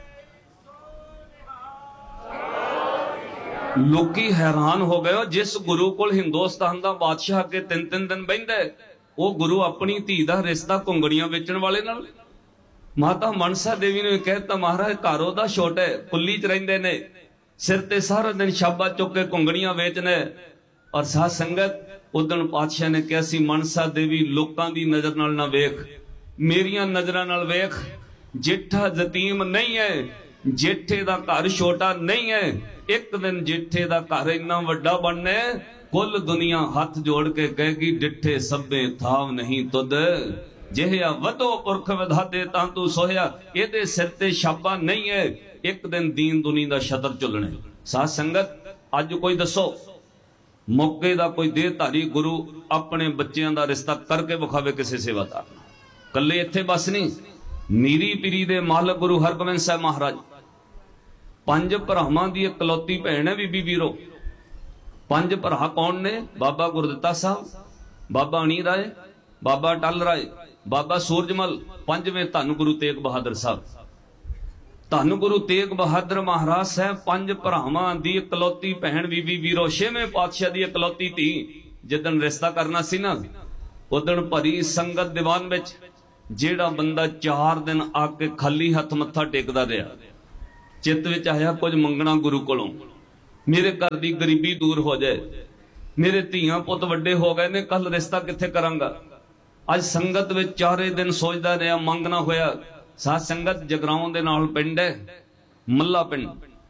ਲੋਕੀ ਹੈਰਾਨ ਹੋ ਗਏ, ਜਿਸ ਗੁਰੂ ਕੋਲ ਹਿੰਦੁਸਤਾਨ ਦਾ ਬਾਦਸ਼ਾਹ ਅੱਗੇ 3-3 ਦਿਨ ਬਹਿੰਦਾ ਉਹ ਗੁਰੂ ਆਪਣੀ ਧੀ ਦਾ ਰਿਸ਼ਤਾ ਕੁੰਗੜੀਆਂ ਵੇਚਣ ਵਾਲੇ ਨਾਲ। ਮਾਤਾ ਮਨਸਾ ਦੇਵੀ ਨੇ ਕਹਿਤਾ ਮਹਾਰਾਜ ਘਰ ਉਹਦਾ ਛੋਟਾ ਹੈ, ਕੁੱਲੀ ਚ ਰਹਿੰਦੇ ਨੇ, ਸਿਰ ਤੇ ਸਾਰਾ ਦਿਨ ਸ਼ਾਬਾ ਚੁੱਕ ਕੇ ਕੁੰਗੜੀਆਂ ਵੇਚਣੇ। ਔਰ ਸਾਧ ਸੰਗਤ ਉਦਣ ਪਾਤਸ਼ਾਹ ਨੇ ਕਿਹਾ ਸੀ ਮਨਸਾ ਦੇਵੀ ਲੋਕਾਂ ਦੀ ਨਜ਼ਰ ਨਾਲ ਨਾ ਵੇਖ, ਮੇਰੀਆਂ ਨਜ਼ਰਾਂ ਨਾਲ ਵੇਖ। ਜੇਠਾ ਯਤੀਮ ਨਹੀਂ ਹੈ, ਜੇਠੇ ਦਾ ਘਰ ਛੋਟਾ ਨਹੀਂ ਹੈ। ਇੱਕ ਦਿਨ ਜੇਠੇ ਦਾ ਘਰ ਇੰਨਾ ਵੱਡਾ ਬਣਨਾ, ਕੁੱਲ ਦੁਨੀਆ ਹੱਥ ਜੋੜ ਕੇ ਕਹੇਗੀ ਡਿੱਠੇ ਸਭੇ ਥਾਵ ਨਹੀਂ ਤੁਧ, ਜਿਹਿਆ ਵਧੋ ਪੁਰਖ ਵਿਧਾਤੇ ਤਾਂ ਤੂੰ ਸੋਹਿਆ। ਇਹਦੇ ਸਿਰ ਤੇ ਛਾਪਾ ਨਹੀਂ ਹੈ, ਇੱਕ ਦਿਨ ਦੀਨ ਦੁਨੀ ਦਾ ਛਤਰ ਝੁੱਲਣੇ। ਸਾਧ ਸੰਗਤ ਅੱਜ ਕੋਈ ਦੱਸੋ ਮੌਕੇ ਦਾ ਕੋਈ ਦੇਹਧਾਰੀ ਗੁਰੂ ਆਪਣੇ ਬੱਚਿਆਂ ਦਾ ਰਿਸ਼ਤਾ ਕਰਕੇ ਵਿਖਾਵੇ ਕਿਸੇ ਸੇਵਾਦਾਰ ਨਾਲ। ਕੱਲੇ ਇੱਥੇ ਬਸ ਨਹੀਂ, ਮੀਰੀ ਪੀਰੀ ਦੇ ਮਾਲਕ ਗੁਰੂ ਹਰਗੋਬਿੰਦ ਸਾਹਿਬ ਮਹਾਰਾਜ 5 ਭਰਾਵਾਂ ਦੀ ਇਕਲੌਤੀ ਭੈਣ ਹੈ ਬੀਬੀ ਵੀਰੋ। 5 ਭਰਾ ਕੌਣ ਨੇ? ਬਾਬਾ ਗੁਰਦਿੱਤਾ ਸਾਹਿਬ, ਬਾਬਾ ਅਣੀ ਰਾਏ, ਬਾਬਾ ਟਲ ਰਾਏ, ਬਾਬਾ ਸੂਰਜਮਲ, 5ਵੇਂ ਧੰਨ ਗੁਰੂ ਤੇਗ ਬਹਾਦਰ ਸਾਹਿਬ। ਧੰਨ ਗੁਰੂ ਤੇਗ ਬਹਾਦਰ ਮਹਾਰਾਜ ਸਾਹਿਬ 5 ਭਰਾਵਾਂ ਦੀ ਇਕਲੌਤੀ ਭੈਣ ਬੀਬੀ ਵੀਰੋ 6ਵੇਂ ਪਾਤਸ਼ਾਹ ਦੀ ਇਕਲੌਤੀ ਧੀ ਜਿੱਦਣ ਰਿਸ਼ਤਾ ਕਰਨਾ ਸੀ ਨਾ ਉਦਣ ਭਰੀ ਸੰਗਤ ਦੀਵਾਨ ਵਿੱਚ ਜਿਹੜਾ ਬੰਦਾ 4 ਦਿਨ ਆ ਕੇ ਖਾਲੀ ਹੱਥ ਮੱਥਾ ਟੇਕਦਾ ਰਿਹਾ, ਚਿੱਤ ਵਿੱਚ ਆਇਆ ਕੁਝ ਮੰਗਣਾ ਗੁਰੂ ਕੋਲੋਂ, ਮੇਰੇ ਘਰ ਦੀ ਗਰੀਬੀ ਦੂਰ ਹੋ ਜਾਏ, ਮੇਰੇ ਧੀਆਂ ਪੁੱਤ ਵੱਡੇ ਹੋ ਗਏ ਨੇ, ਕੱਲ ਰਿਸ਼ਤਾ ਕਿੱਥੇ ਕਰਾਂਗਾ। ਅੱਜ ਸੰਗਤ ਵਿੱਚ 4 ਦਿਨ ਸੋਚਦਾ ਰਿਹਾ, ਮੰਗਣਾ ਹੋਇਆ। ਸਾਧ ਸੰਗਤ ਜਗਰਾਉਂ ਦੇ ਨਾਲ ਪਿੰਡ ਹੈ ਮੱਲਾ ਪਿੰਡ।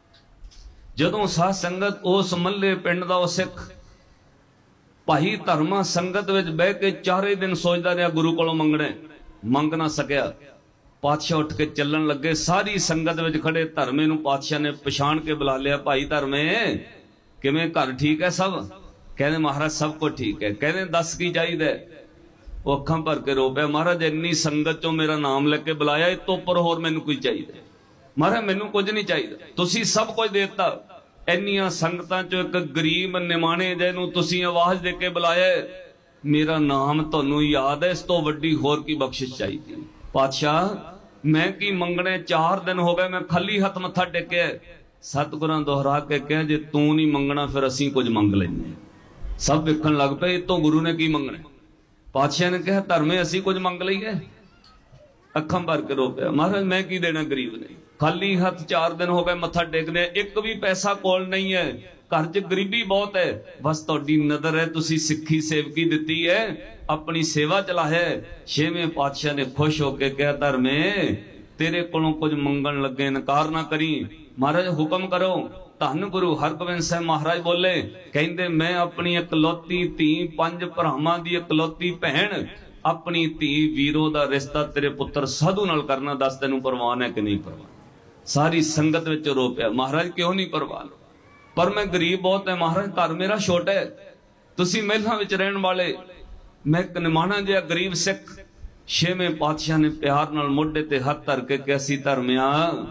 ਜਦੋਂ ਸਾਧ ਸੰਗਤ ਉਸ ਮੱਲੇ ਪਿੰਡ ਦਾ ਉਹ ਸਿੱਖ ਭਾਈ ਧਰਮਾ ਸੰਗਤ ਵਿੱਚ ਬਹਿ ਕੇ 4 ਦਿਨ ਸੋਚਦਾ ਰਿਹਾ ਗੁਰੂ ਕੋਲੋਂ ਮੰਗਣਾ, ਮੰਗ ਨਾ ਸਕਿਆ। ਪਾਤਸ਼ਾਹ ਉੱਠ ਕੇ ਚੱਲਣ ਲੱਗੇ, ਸਾਰੀ ਸੰਗਤ ਵਿੱਚ ਖੜੇ ਧਰਮੇ ਨੂੰ ਪਾਤਸ਼ਾਹ ਨੇ ਪਛਾਣ ਕੇ ਬੁਲਾ ਲਿਆ, ਭਾਈ ਧਰਮੇ ਕਿਵੇਂ, ਘਰ ਠੀਕ ਹੈ ਸਭ? ਕਹਿੰਦੇ ਮਹਾਰਾਜ ਸਭ ਕੁਝ ਠੀਕ ਹੈ। ਕਹਿੰਦੇ ਦੱਸ ਕੀ ਚਾਹੀਦਾ? ਉਹ ਅੱਖਾਂ ਭਰ ਕੇ ਰੋ ਪਿਆ, ਮਹਾਰਾਜ ਇੰਨੀ ਸੰਗਤ ਚੋਂ ਮੇਰਾ ਨਾਮ ਲੈ ਕੇ ਬੁਲਾਇਆ, ਇਹ ਤੋਂ ਉੱਪਰ ਹੋਰ ਮੈਨੂੰ ਕੁਝ ਚਾਹੀਦਾ? ਮਹਾਰਾਜ ਮੈਨੂੰ ਕੁਝ ਨਹੀਂ ਚਾਹੀਦਾ, ਤੁਸੀਂ ਸਭ ਕੁਝ ਦੇ ਦਿੱਤਾ। ਇੰਨੀਆਂ ਸੰਗਤਾਂ ਚੋਂ ਇੱਕ ਗਰੀਬ ਨਿਮਾਣੇ ਜਿਹਨੂੰ ਤੁਸੀਂ ਆਵਾਜ਼ ਦੇ ਕੇ ਬੁਲਾਇਆ, ਮੇਰਾ ਨਾਮ ਤੁਹਾਨੂੰ ਯਾਦ ਹੈ, ਇਸ ਤੋਂ ਵੱਡੀ ਹੋਰ ਕੀ ਬਖਸ਼ਿਸ਼ ਚਾਹੀਦੀ? ਪਾਤਸ਼ਾਹ ਮੈਂ ਕੀ ਮੰਗਣੇ, 4 ਦਿਨ ਹੋ ਗਏ ਮੈਂ ਖਾਲੀ ਹੱਥ ਮੱਥਾ ਟੇਕਿਆ। ਸਤਿਗੁਰਾਂ ਦੁਹਰਾ ਕੇ ਕਿਹਾ ਜੇ ਤੂੰ ਨਹੀਂ ਮੰਗਣਾ ਫਿਰ ਅਸੀਂ ਕੁਝ ਮੰਗ ਲੈਂਦੇ। ਸਭ ਵੇਖਣ ਲੱਗ ਪਏ ਇਹ ਤੋਂ ਗੁਰੂ ਨੇ ਕੀ ਮੰਗਣਾ। ਪਾਤਸ਼ਾਹ ਨੇ ਕਿਹਾ ਧਰਮੇ ਅਸੀਂ ਕੁਝ ਮੰਗ ਲਈਏ। ਅੱਖਾਂ ਭਰ ਕੇ ਰੋ ਪਿਆ, ਮਹਾਰਾਜ ਮੈਂ ਕੀ ਦੇਣਾ ਗਰੀਬ ਨੇ, ਖਾਲੀ ਹੱਥ 4 ਦਿਨ ਹੋ ਗਏ ਮੱਥਾ ਟੇਕਦੇ, ਇੱਕ ਵੀ ਪੈਸਾ ਕੋਲ ਨਹੀਂ ਹੈ, ਘਰ 'ਚ ਗਰੀਬੀ ਬਹੁਤ ਹੈ, ਬਸ ਤੁਹਾਡੀ ਨਜ਼ਰ ਹੈ, ਤੁਸੀਂ ਸਿੱਖੀ ਸੇਵਕੀ ਦਿੱਤੀ ਹੈ, ਆਪਣੀ ਸੇਵਾ ਚਲਾਇਆ। 6ਵੇਂ ਪਾਤਸ਼ਾਹ ਨੇ ਖੁਸ਼ ਹੋ ਕੇ ਕਿਹਾ ਧਰਮੇ ਤੇਰੇ ਕੋਲੋਂ ਕੁਝ ਮੰਗਣ ਲੱਗੇ, ਇਨਕਾਰ ਨਾ ਕਰੀ। ਮਹਾਰਾਜ ਹੁਕਮ ਕਰੋ। ਧੰਨ ਗੁਰੂ ਹਰਗੋਬਿੰਦ ਸਾਹਿਬ ਮਹਾਰਾਜ ਬੋਲੇ, ਕਹਿੰਦੇ ਮੈਂ ਆਪਣੀ ਇਕਲੌਤੀ ਧੀ 5 ਭਰਾਵਾਂ ਦੀ ਇਕਲੌਤੀ ਭੈਣ ਆਪਣੀ ਧੀ ਵੀਰੋ ਦਾ ਰਿਸ਼ਤਾ ਤੇਰੇ ਪੁੱਤਰ ਸਾਧੂ ਨਾਲ ਕਰਨਾ, ਦੱਸ ਤੈਨੂੰ ਪ੍ਰਵਾਨ ਹੈ ਕਿ ਨਹੀਂ ਪ੍ਰਵਾਨ? ਸਾਰੀ ਸੰਗਤ ਵਿੱਚ ਰੋ ਪਿਆ, ਮਹਾਰਾਜ ਕਿਉਂ ਨਹੀਂ ਪ੍ਰਵਾਨ? ਪਰ ਮੈਂ ਗਰੀਬ ਬਹੁਤ ਹੈ ਮਹਾਰਾਜ, ਘਰ ਮੇਰਾ ਛੋਟਾ ਹੈ, ਤੁਸੀਂ ਮਹਿਲਾਂ ਵਿੱਚ ਰਹਿਣ ਵਾਲੇ, ਮੈਂ ਇੱਕ ਨਿਮਾਣਾ ਜਿਹਾ ਗਰੀਬ ਸਿੱਖ। 6ਵੇਂ ਪਾਤਸ਼ਾਹ ਨੇ ਪਿਆਰ ਨਾਲ ਮੋਢੇ ਤੇ ਹੱਥ ਧਰ ਕੇ ਕਿਹਾ ਸੀ ਧਰਮਿਆ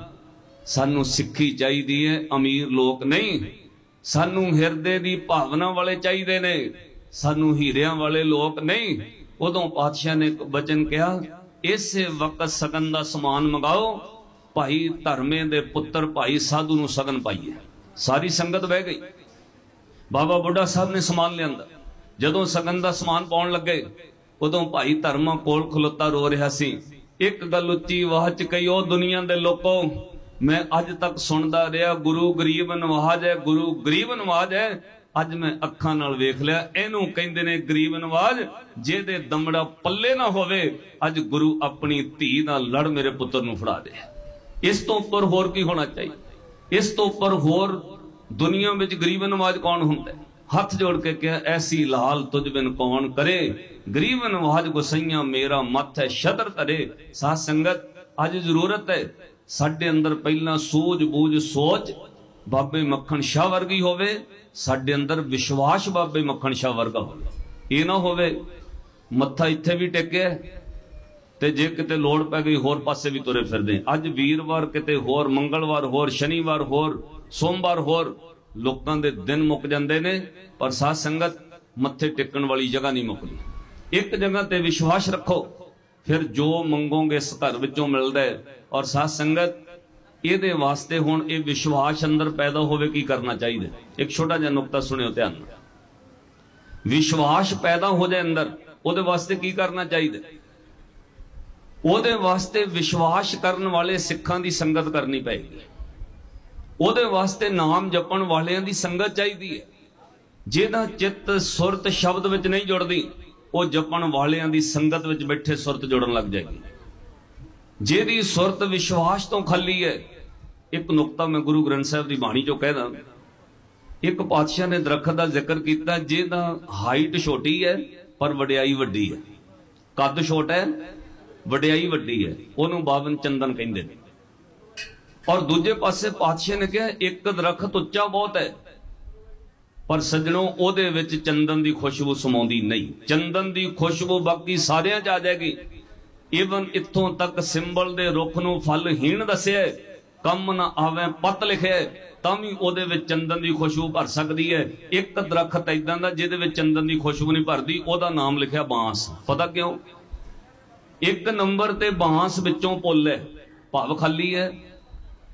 ਸਾਨੂੰ ਸਿੱਖੀ ਚਾਹੀਦੀ ਹੈ, ਅਮੀਰ ਲੋਕ ਨਹੀਂ, ਸਾਨੂੰ ਹਿਰਦੇ ਦੀ ਭਾਵਨਾ ਵਾਲੇ ਚਾਹੀਦੇ ਨੇ, ਸਾਨੂੰ ਹੀਰਿਆਂ ਵਾਲੇ ਲੋਕ ਨਹੀਂ। ਉਦੋਂ ਪਾਤਸ਼ਾਹ ਨੇ ਇੱਕ ਬਚਨ ਕਿਹਾ, ਇਸੇ ਵਕਤ ਸਗਨ ਦਾ ਸਮਾਨ ਮੰਗਾਓ, ਭਾਈ ਧਰਮੇ ਦੇ ਪੁੱਤਰ ਭਾਈ ਸਾਧੂ ਨੂੰ ਸਗਨ ਪਾਈਏ। ਸਾਰੀ ਸੰਗਤ ਬਹਿ ਗਈ, ਬਾਬਾ ਬੁੱਢਾ ਸਾਹਿਬ ਨੇ ਸਮਾਨ ਲਿਆਂਦਾ। ਜਦੋਂ ਸਗਨ ਦਾ ਸਮਾਨ ਪਾਉਣ ਲੱਗੇ ਉਦੋਂ ਭਾਈ ਧਰਮਾ ਕੋਲ ਖਲੋਤਾ ਰੋ ਰਿਹਾ ਸੀ। ਇੱਕ ਗੱਲ ਉੱਚੀ ਆਵਾਜ਼ 'ਚ ਕਹੀ, ਉਹ ਦੁਨੀਆ ਦੇ ਲੋਕੋ ਮੈਂ ਅੱਜ ਤੱਕ ਸੁਣਦਾ ਰਿਹਾ ਗੁਰੂ ਗਰੀਬ ਨਵਾਜ ਹੈ, ਗੁਰੂ ਗਰੀਬ ਨਵਾਜ ਹੈ, ਅੱਜ ਮੈਂ ਅੱਖਾਂ ਨਾਲ ਵੇਖ ਲਿਆ, ਇਹਨੂੰ ਕਹਿੰਦੇ ਨੇ ਗਰੀਬ ਨਵਾਜ, ਜਿਹਦੇ ਦਮੜਾ ਪੱਲੇ ਨਾ ਹੋਵੇ। ਅੱਜ ਗੁਰੂ ਆਪਣੀ ਧੀ ਨਾਲ ਲੜ ਮੇਰੇ ਪੁੱਤਰ ਨੂੰ ਫੜਾ ਦੇ। ਇਸ ਤੋਂ ਉੱਪਰ ਹੋਰ ਕੀ ਹੋਣਾ ਚਾਹੀਦਾ? ਇਸ ਤੋਂ ਉੱਪਰ ਹੋਰ ਦੁਨੀਆ ਵਿੱਚ ਗਰੀਬ ਨਵਾਜ ਕੌਣ ਹੁੰਦਾ? ਹੱਥ ਜੋੜ ਕੇ ਕਿਹਾ, ਐਸੀ ਲਾਲ ਤੁਝ ਬਿਨ ਕੌਣ ਕਰੇ, ਗਰੀਬ ਨਵਾਜ ਗੁਸਈਆਂ ਮੇਰਾ ਮੱਥ ਹੈ ਛਤਰ ਧਰੇ। ਸਾਧ ਸੰਗਤ ਅੱਜ ਜ਼ਰੂਰਤ ਹੈ ਸਾਡੇ ਅੰਦਰ ਪਹਿਲਾਂ ਸੂਝ ਬੂਝ ਸੋਚ ਬਾਬੇ ਮੱਖਣ ਸ਼ਾਹ ਵਰਗੀ ਹੋਵੇ, ਸਾਡੇ ਅੰਦਰ ਵਿਸ਼ਵਾਸ ਬਾਬੇ ਮੱਖਣ ਸ਼ਾਹ ਵਰਗਾ ਹੋਵੇ। ਇਹ ਨਾ ਹੋਵੇ ਮੱਥਾ ਇੱਥੇ ਵੀ ਟੇਕਿਆ ਤੇ ਜੇ ਕਿਤੇ ਲੋੜ ਪੈ ਗਈ ਹੋਰ ਪਾਸੇ ਵੀ ਤੁਰੇ ਫਿਰਦੇ। ਅੱਜ ਵੀਰਵਾਰ ਕਿਤੇ ਹੋਰ, ਮੰਗਲਵਾਰ ਹੋਰ, ਸ਼ਨੀਵਾਰ ਹੋਰ, ਸੋਮਵਾਰ ਹੋਰ, ਲੋਕਾਂ ਦੇ ਦਿਨ ਮੁੱਕ ਜਾਂਦੇ ਨੇ, ਪਰ ਸਾਧ ਸੰਗਤ ਮੱਥੇ ਟੇਕਣ ਵਾਲੀ ਜਗ੍ਹਾ ਨਹੀਂ ਮੁੱਕਦੀ। ਇੱਕ ਜਗ੍ਹਾ ਤੇ ਵਿਸ਼ਵਾਸ ਰੱਖੋ, ਫਿਰ ਜੋ ਮੰਗੋਗੇ ਇਸ ਘਰ ਵਿੱਚੋਂ ਮਿਲਦਾ ਹੈ। ਔਰ ਸਾਧ ਸੰਗਤ ਇਹਦੇ ਵਾਸਤੇ ਹੁਣ ਇਹ ਵਿਸ਼ਵਾਸ ਅੰਦਰ ਪੈਦਾ ਹੋਵੇ, ਕੀ ਕਰਨਾ ਚਾਹੀਦਾ? ਇੱਕ ਛੋਟਾ ਜਿਹਾ ਨੁਕਤਾ ਸੁਣਿਓ ਧਿਆਨ ਨਾਲ। ਵਿਸ਼ਵਾਸ ਪੈਦਾ ਹੋ ਜਾਏ ਅੰਦਰ, ਉਹਦੇ ਵਾਸਤੇ ਕੀ ਕਰਨਾ ਚਾਹੀਦਾ? ਉਹਦੇ ਵਾਸਤੇ ਵਿਸ਼ਵਾਸ ਕਰਨ ਵਾਲੇ ਸਿੱਖਾਂ ਦੀ ਸੰਗਤ ਕਰਨੀ ਪਏਗੀ। ਉਹਦੇ ਵਾਸਤੇ ਨਾਮ ਜਪਣ ਵਾਲਿਆਂ ਦੀ ਸੰਗਤ ਚਾਹੀਦੀ ਹੈ। ਜਿਹਦਾ ਚਿੱਤ ਸੁਰਤ ਸ਼ਬਦ ਵਿੱਚ ਨਹੀਂ ਜੁੜਦੀ, ਉਹ ਜਪਣ ਵਾਲਿਆਂ ਦੀ ਸੰਗਤ ਵਿੱਚ ਬੈਠੇ ਸੁਰਤ ਜੁੜਨ ਲੱਗ ਜਾਏਗੀ। ਜਿਹਦੀ ਸੁਰਤ ਵਿਸ਼ਵਾਸ ਤੋਂ ਖਾਲੀ ਹੈ। ਇੱਕ ਨੁਕਤਾ ਮੈਂ ਗੁਰੂ ਗ੍ਰੰਥ ਸਾਹਿਬ ਦੀ ਬਾਣੀ ਚੋਂ ਕਹਿਦਾ, ਇੱਕ ਪਾਤਸ਼ਾਹ ਨੇ ਦਰਖਤ ਦਾ ਜ਼ਿਕਰ ਕੀਤਾ ਜਿਹਦਾ ਹਾਈਟ ਛੋਟੀ ਹੈ ਪਰ ਵਡਿਆਈ ਵੱਡੀ ਹੈ। ਕੱਦ ਛੋਟਾ ਹੈ, ਵਡਿਆਈ ਵੱਡੀ ਹੈ, ਉਹਨੂੰ ਬਾਵਨ ਚੰਦਨ ਕਹਿੰਦੇ ਨੇ। ਔਰ ਦੂਜੇ ਪਾਸੇ ਪਾਤਸ਼ਾਹ ਨੇ ਕਿਹਾ ਇੱਕ ਦਰਖਤ ਉੱਚਾ ਬਹੁਤ ਹੈ ਪਰ ਸੱਜਣੋ ਉਹਦੇ ਵਿੱਚ ਚੰਦਨ ਦੀ ਖੁਸ਼ਬੂ ਸਮਾਉਂਦੀ ਨਹੀਂ। ਚੰਦਨ ਦੀ ਖੁਸ਼ਬੂ ਬਾਕੀ ਸਾਰਿਆਂ 'ਚ ਆ ਜਾਏਗੀ। ਇਵਨ ਇੱਥੋਂ ਤੱਕ ਸਿੰਬਲ ਦੇ ਰੁੱਖ ਨੂੰ ਫਲਹੀਣ ਦੱਸਿਆ, ਕੰਮ ਨਾ ਆਵੇ ਪੱਤ ਲਿਖਿਆ, ਤਾਂ ਵੀ ਉਹਦੇ ਵਿੱਚ ਚੰਦਨ ਦੀ ਖੁਸ਼ਬੂ ਭਰ ਸਕਦੀ ਹੈ। ਇੱਕ ਦਰਖਤ ਏਦਾਂ ਦਾ ਜਿਹਦੇ ਵਿੱਚ ਚੰਦਨ ਦੀ ਖੁਸ਼ਬੂ ਨਹੀਂ ਭਰਦੀ, ਉਹਦਾ ਨਾਮ ਲਿਖਿਆ ਬਾਂਸ। ਪਤਾ ਕਿਉਂ? 1 ਨੰਬਰ ਤੇ ਬਾਂਸ ਵਿੱਚੋਂ ਪੁੱਲ ਹੈ, ਭਾਵ ਖਾਲੀ ਹੈ।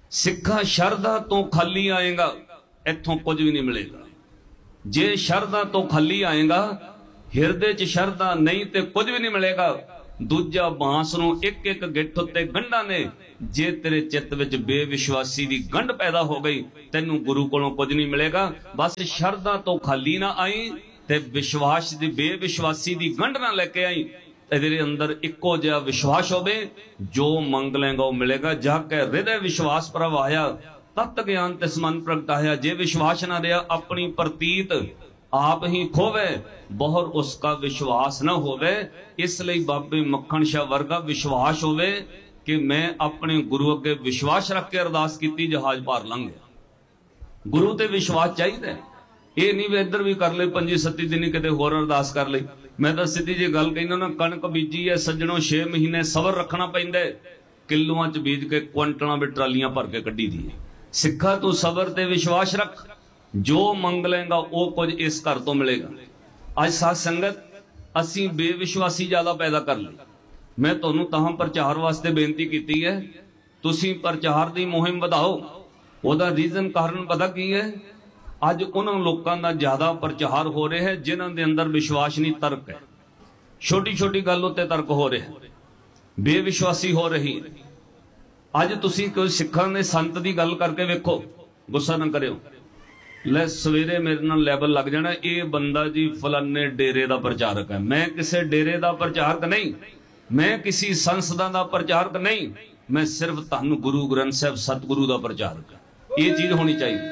सिखा शरधा तो खाली आएगा, इत्थों कुछ भी नहीं मिलेगा। जे शरधा तो खाली आएगा, हिरदे च शरधा नहीं ते कुछ भी नहीं मिलेगा। दूजा बांस नूं एक एक गिट्ठ उत्ते गंढां ने, जे तेरे चित्त विच बेविश्वासी दी गंढ पैदा हो गई, तैनूं गुरु कोलों कुछ नहीं मिलेगा। बस शरधा तो खाली ना आई ते विश्वास दी बेविश्वासी दी गंढ ना लेके आई। तेरे अंदर इक्को जिहा विश्वास होवे, जो मंग लेगा वो मिलेगा। जाके हृदय विश्वास प्रवाया, तत् ज्ञान तिस मन प्रगटाया। जे विश्वास ना रहा, अपनी प्रतीत आप ही खोवे, बहुर उसका विश्वास न होवे। इसलिए बाबे मक्खन शाह वर्गा विश्वास होवे कि मैं अपने गुरु अगे विश्वास रख के अरदास की, जहाज पार लंघ गया। गुरु ते विश्वास चाहिए। ये नहीं भी इधर भी कर ले 25-27 दिन किते होर अरदास कर ले। मैं तो सीधी जी गल कहना ना, कणक बीजी है सज्जनों 6 महीने सबर रखना पैंदा। किलोआं च बीज के क्विंटलां विच ट्रालियां भर के कड्डी दी। सिखा तू सबर ते विश्वास रख, जो मंग लेगा वो कुछ इस घर तो मिलेगा। अज साध संगत असी बेविश्वासी ज्यादा पैदा कर ली। मैं तुहानूं तां प्रचार वास्ते बेनती की है, तुसीं प्रचार की मुहिम वधाओ। ओहदा रीजन कारण पता की है? अज उन्हां लोकां दा ज्यादा प्रचार हो रहा है जिन्हां दे अंदर विश्वास नहीं, तर्क है। छोटी छोटी गल उत्ते तर्क हो रहा है, बेविश्वासी हो रही है। अज तुसीं कोई सिखां ने संत की गल करके वेखो, गुस्सा ना करियो। ले सवेरे मेरे नाल लैवल लग जाना, ये बंदा जी फलाने डेरे का प्रचारक है। मैं किसी डेरे का प्रचारक नहीं, मैं किसी संस्था का प्रचारक नहीं, मैं सिर्फ तुहानू गुरु ग्रंथ साहब सतगुरु का प्रचारक है। ये चीज होनी चाहिए।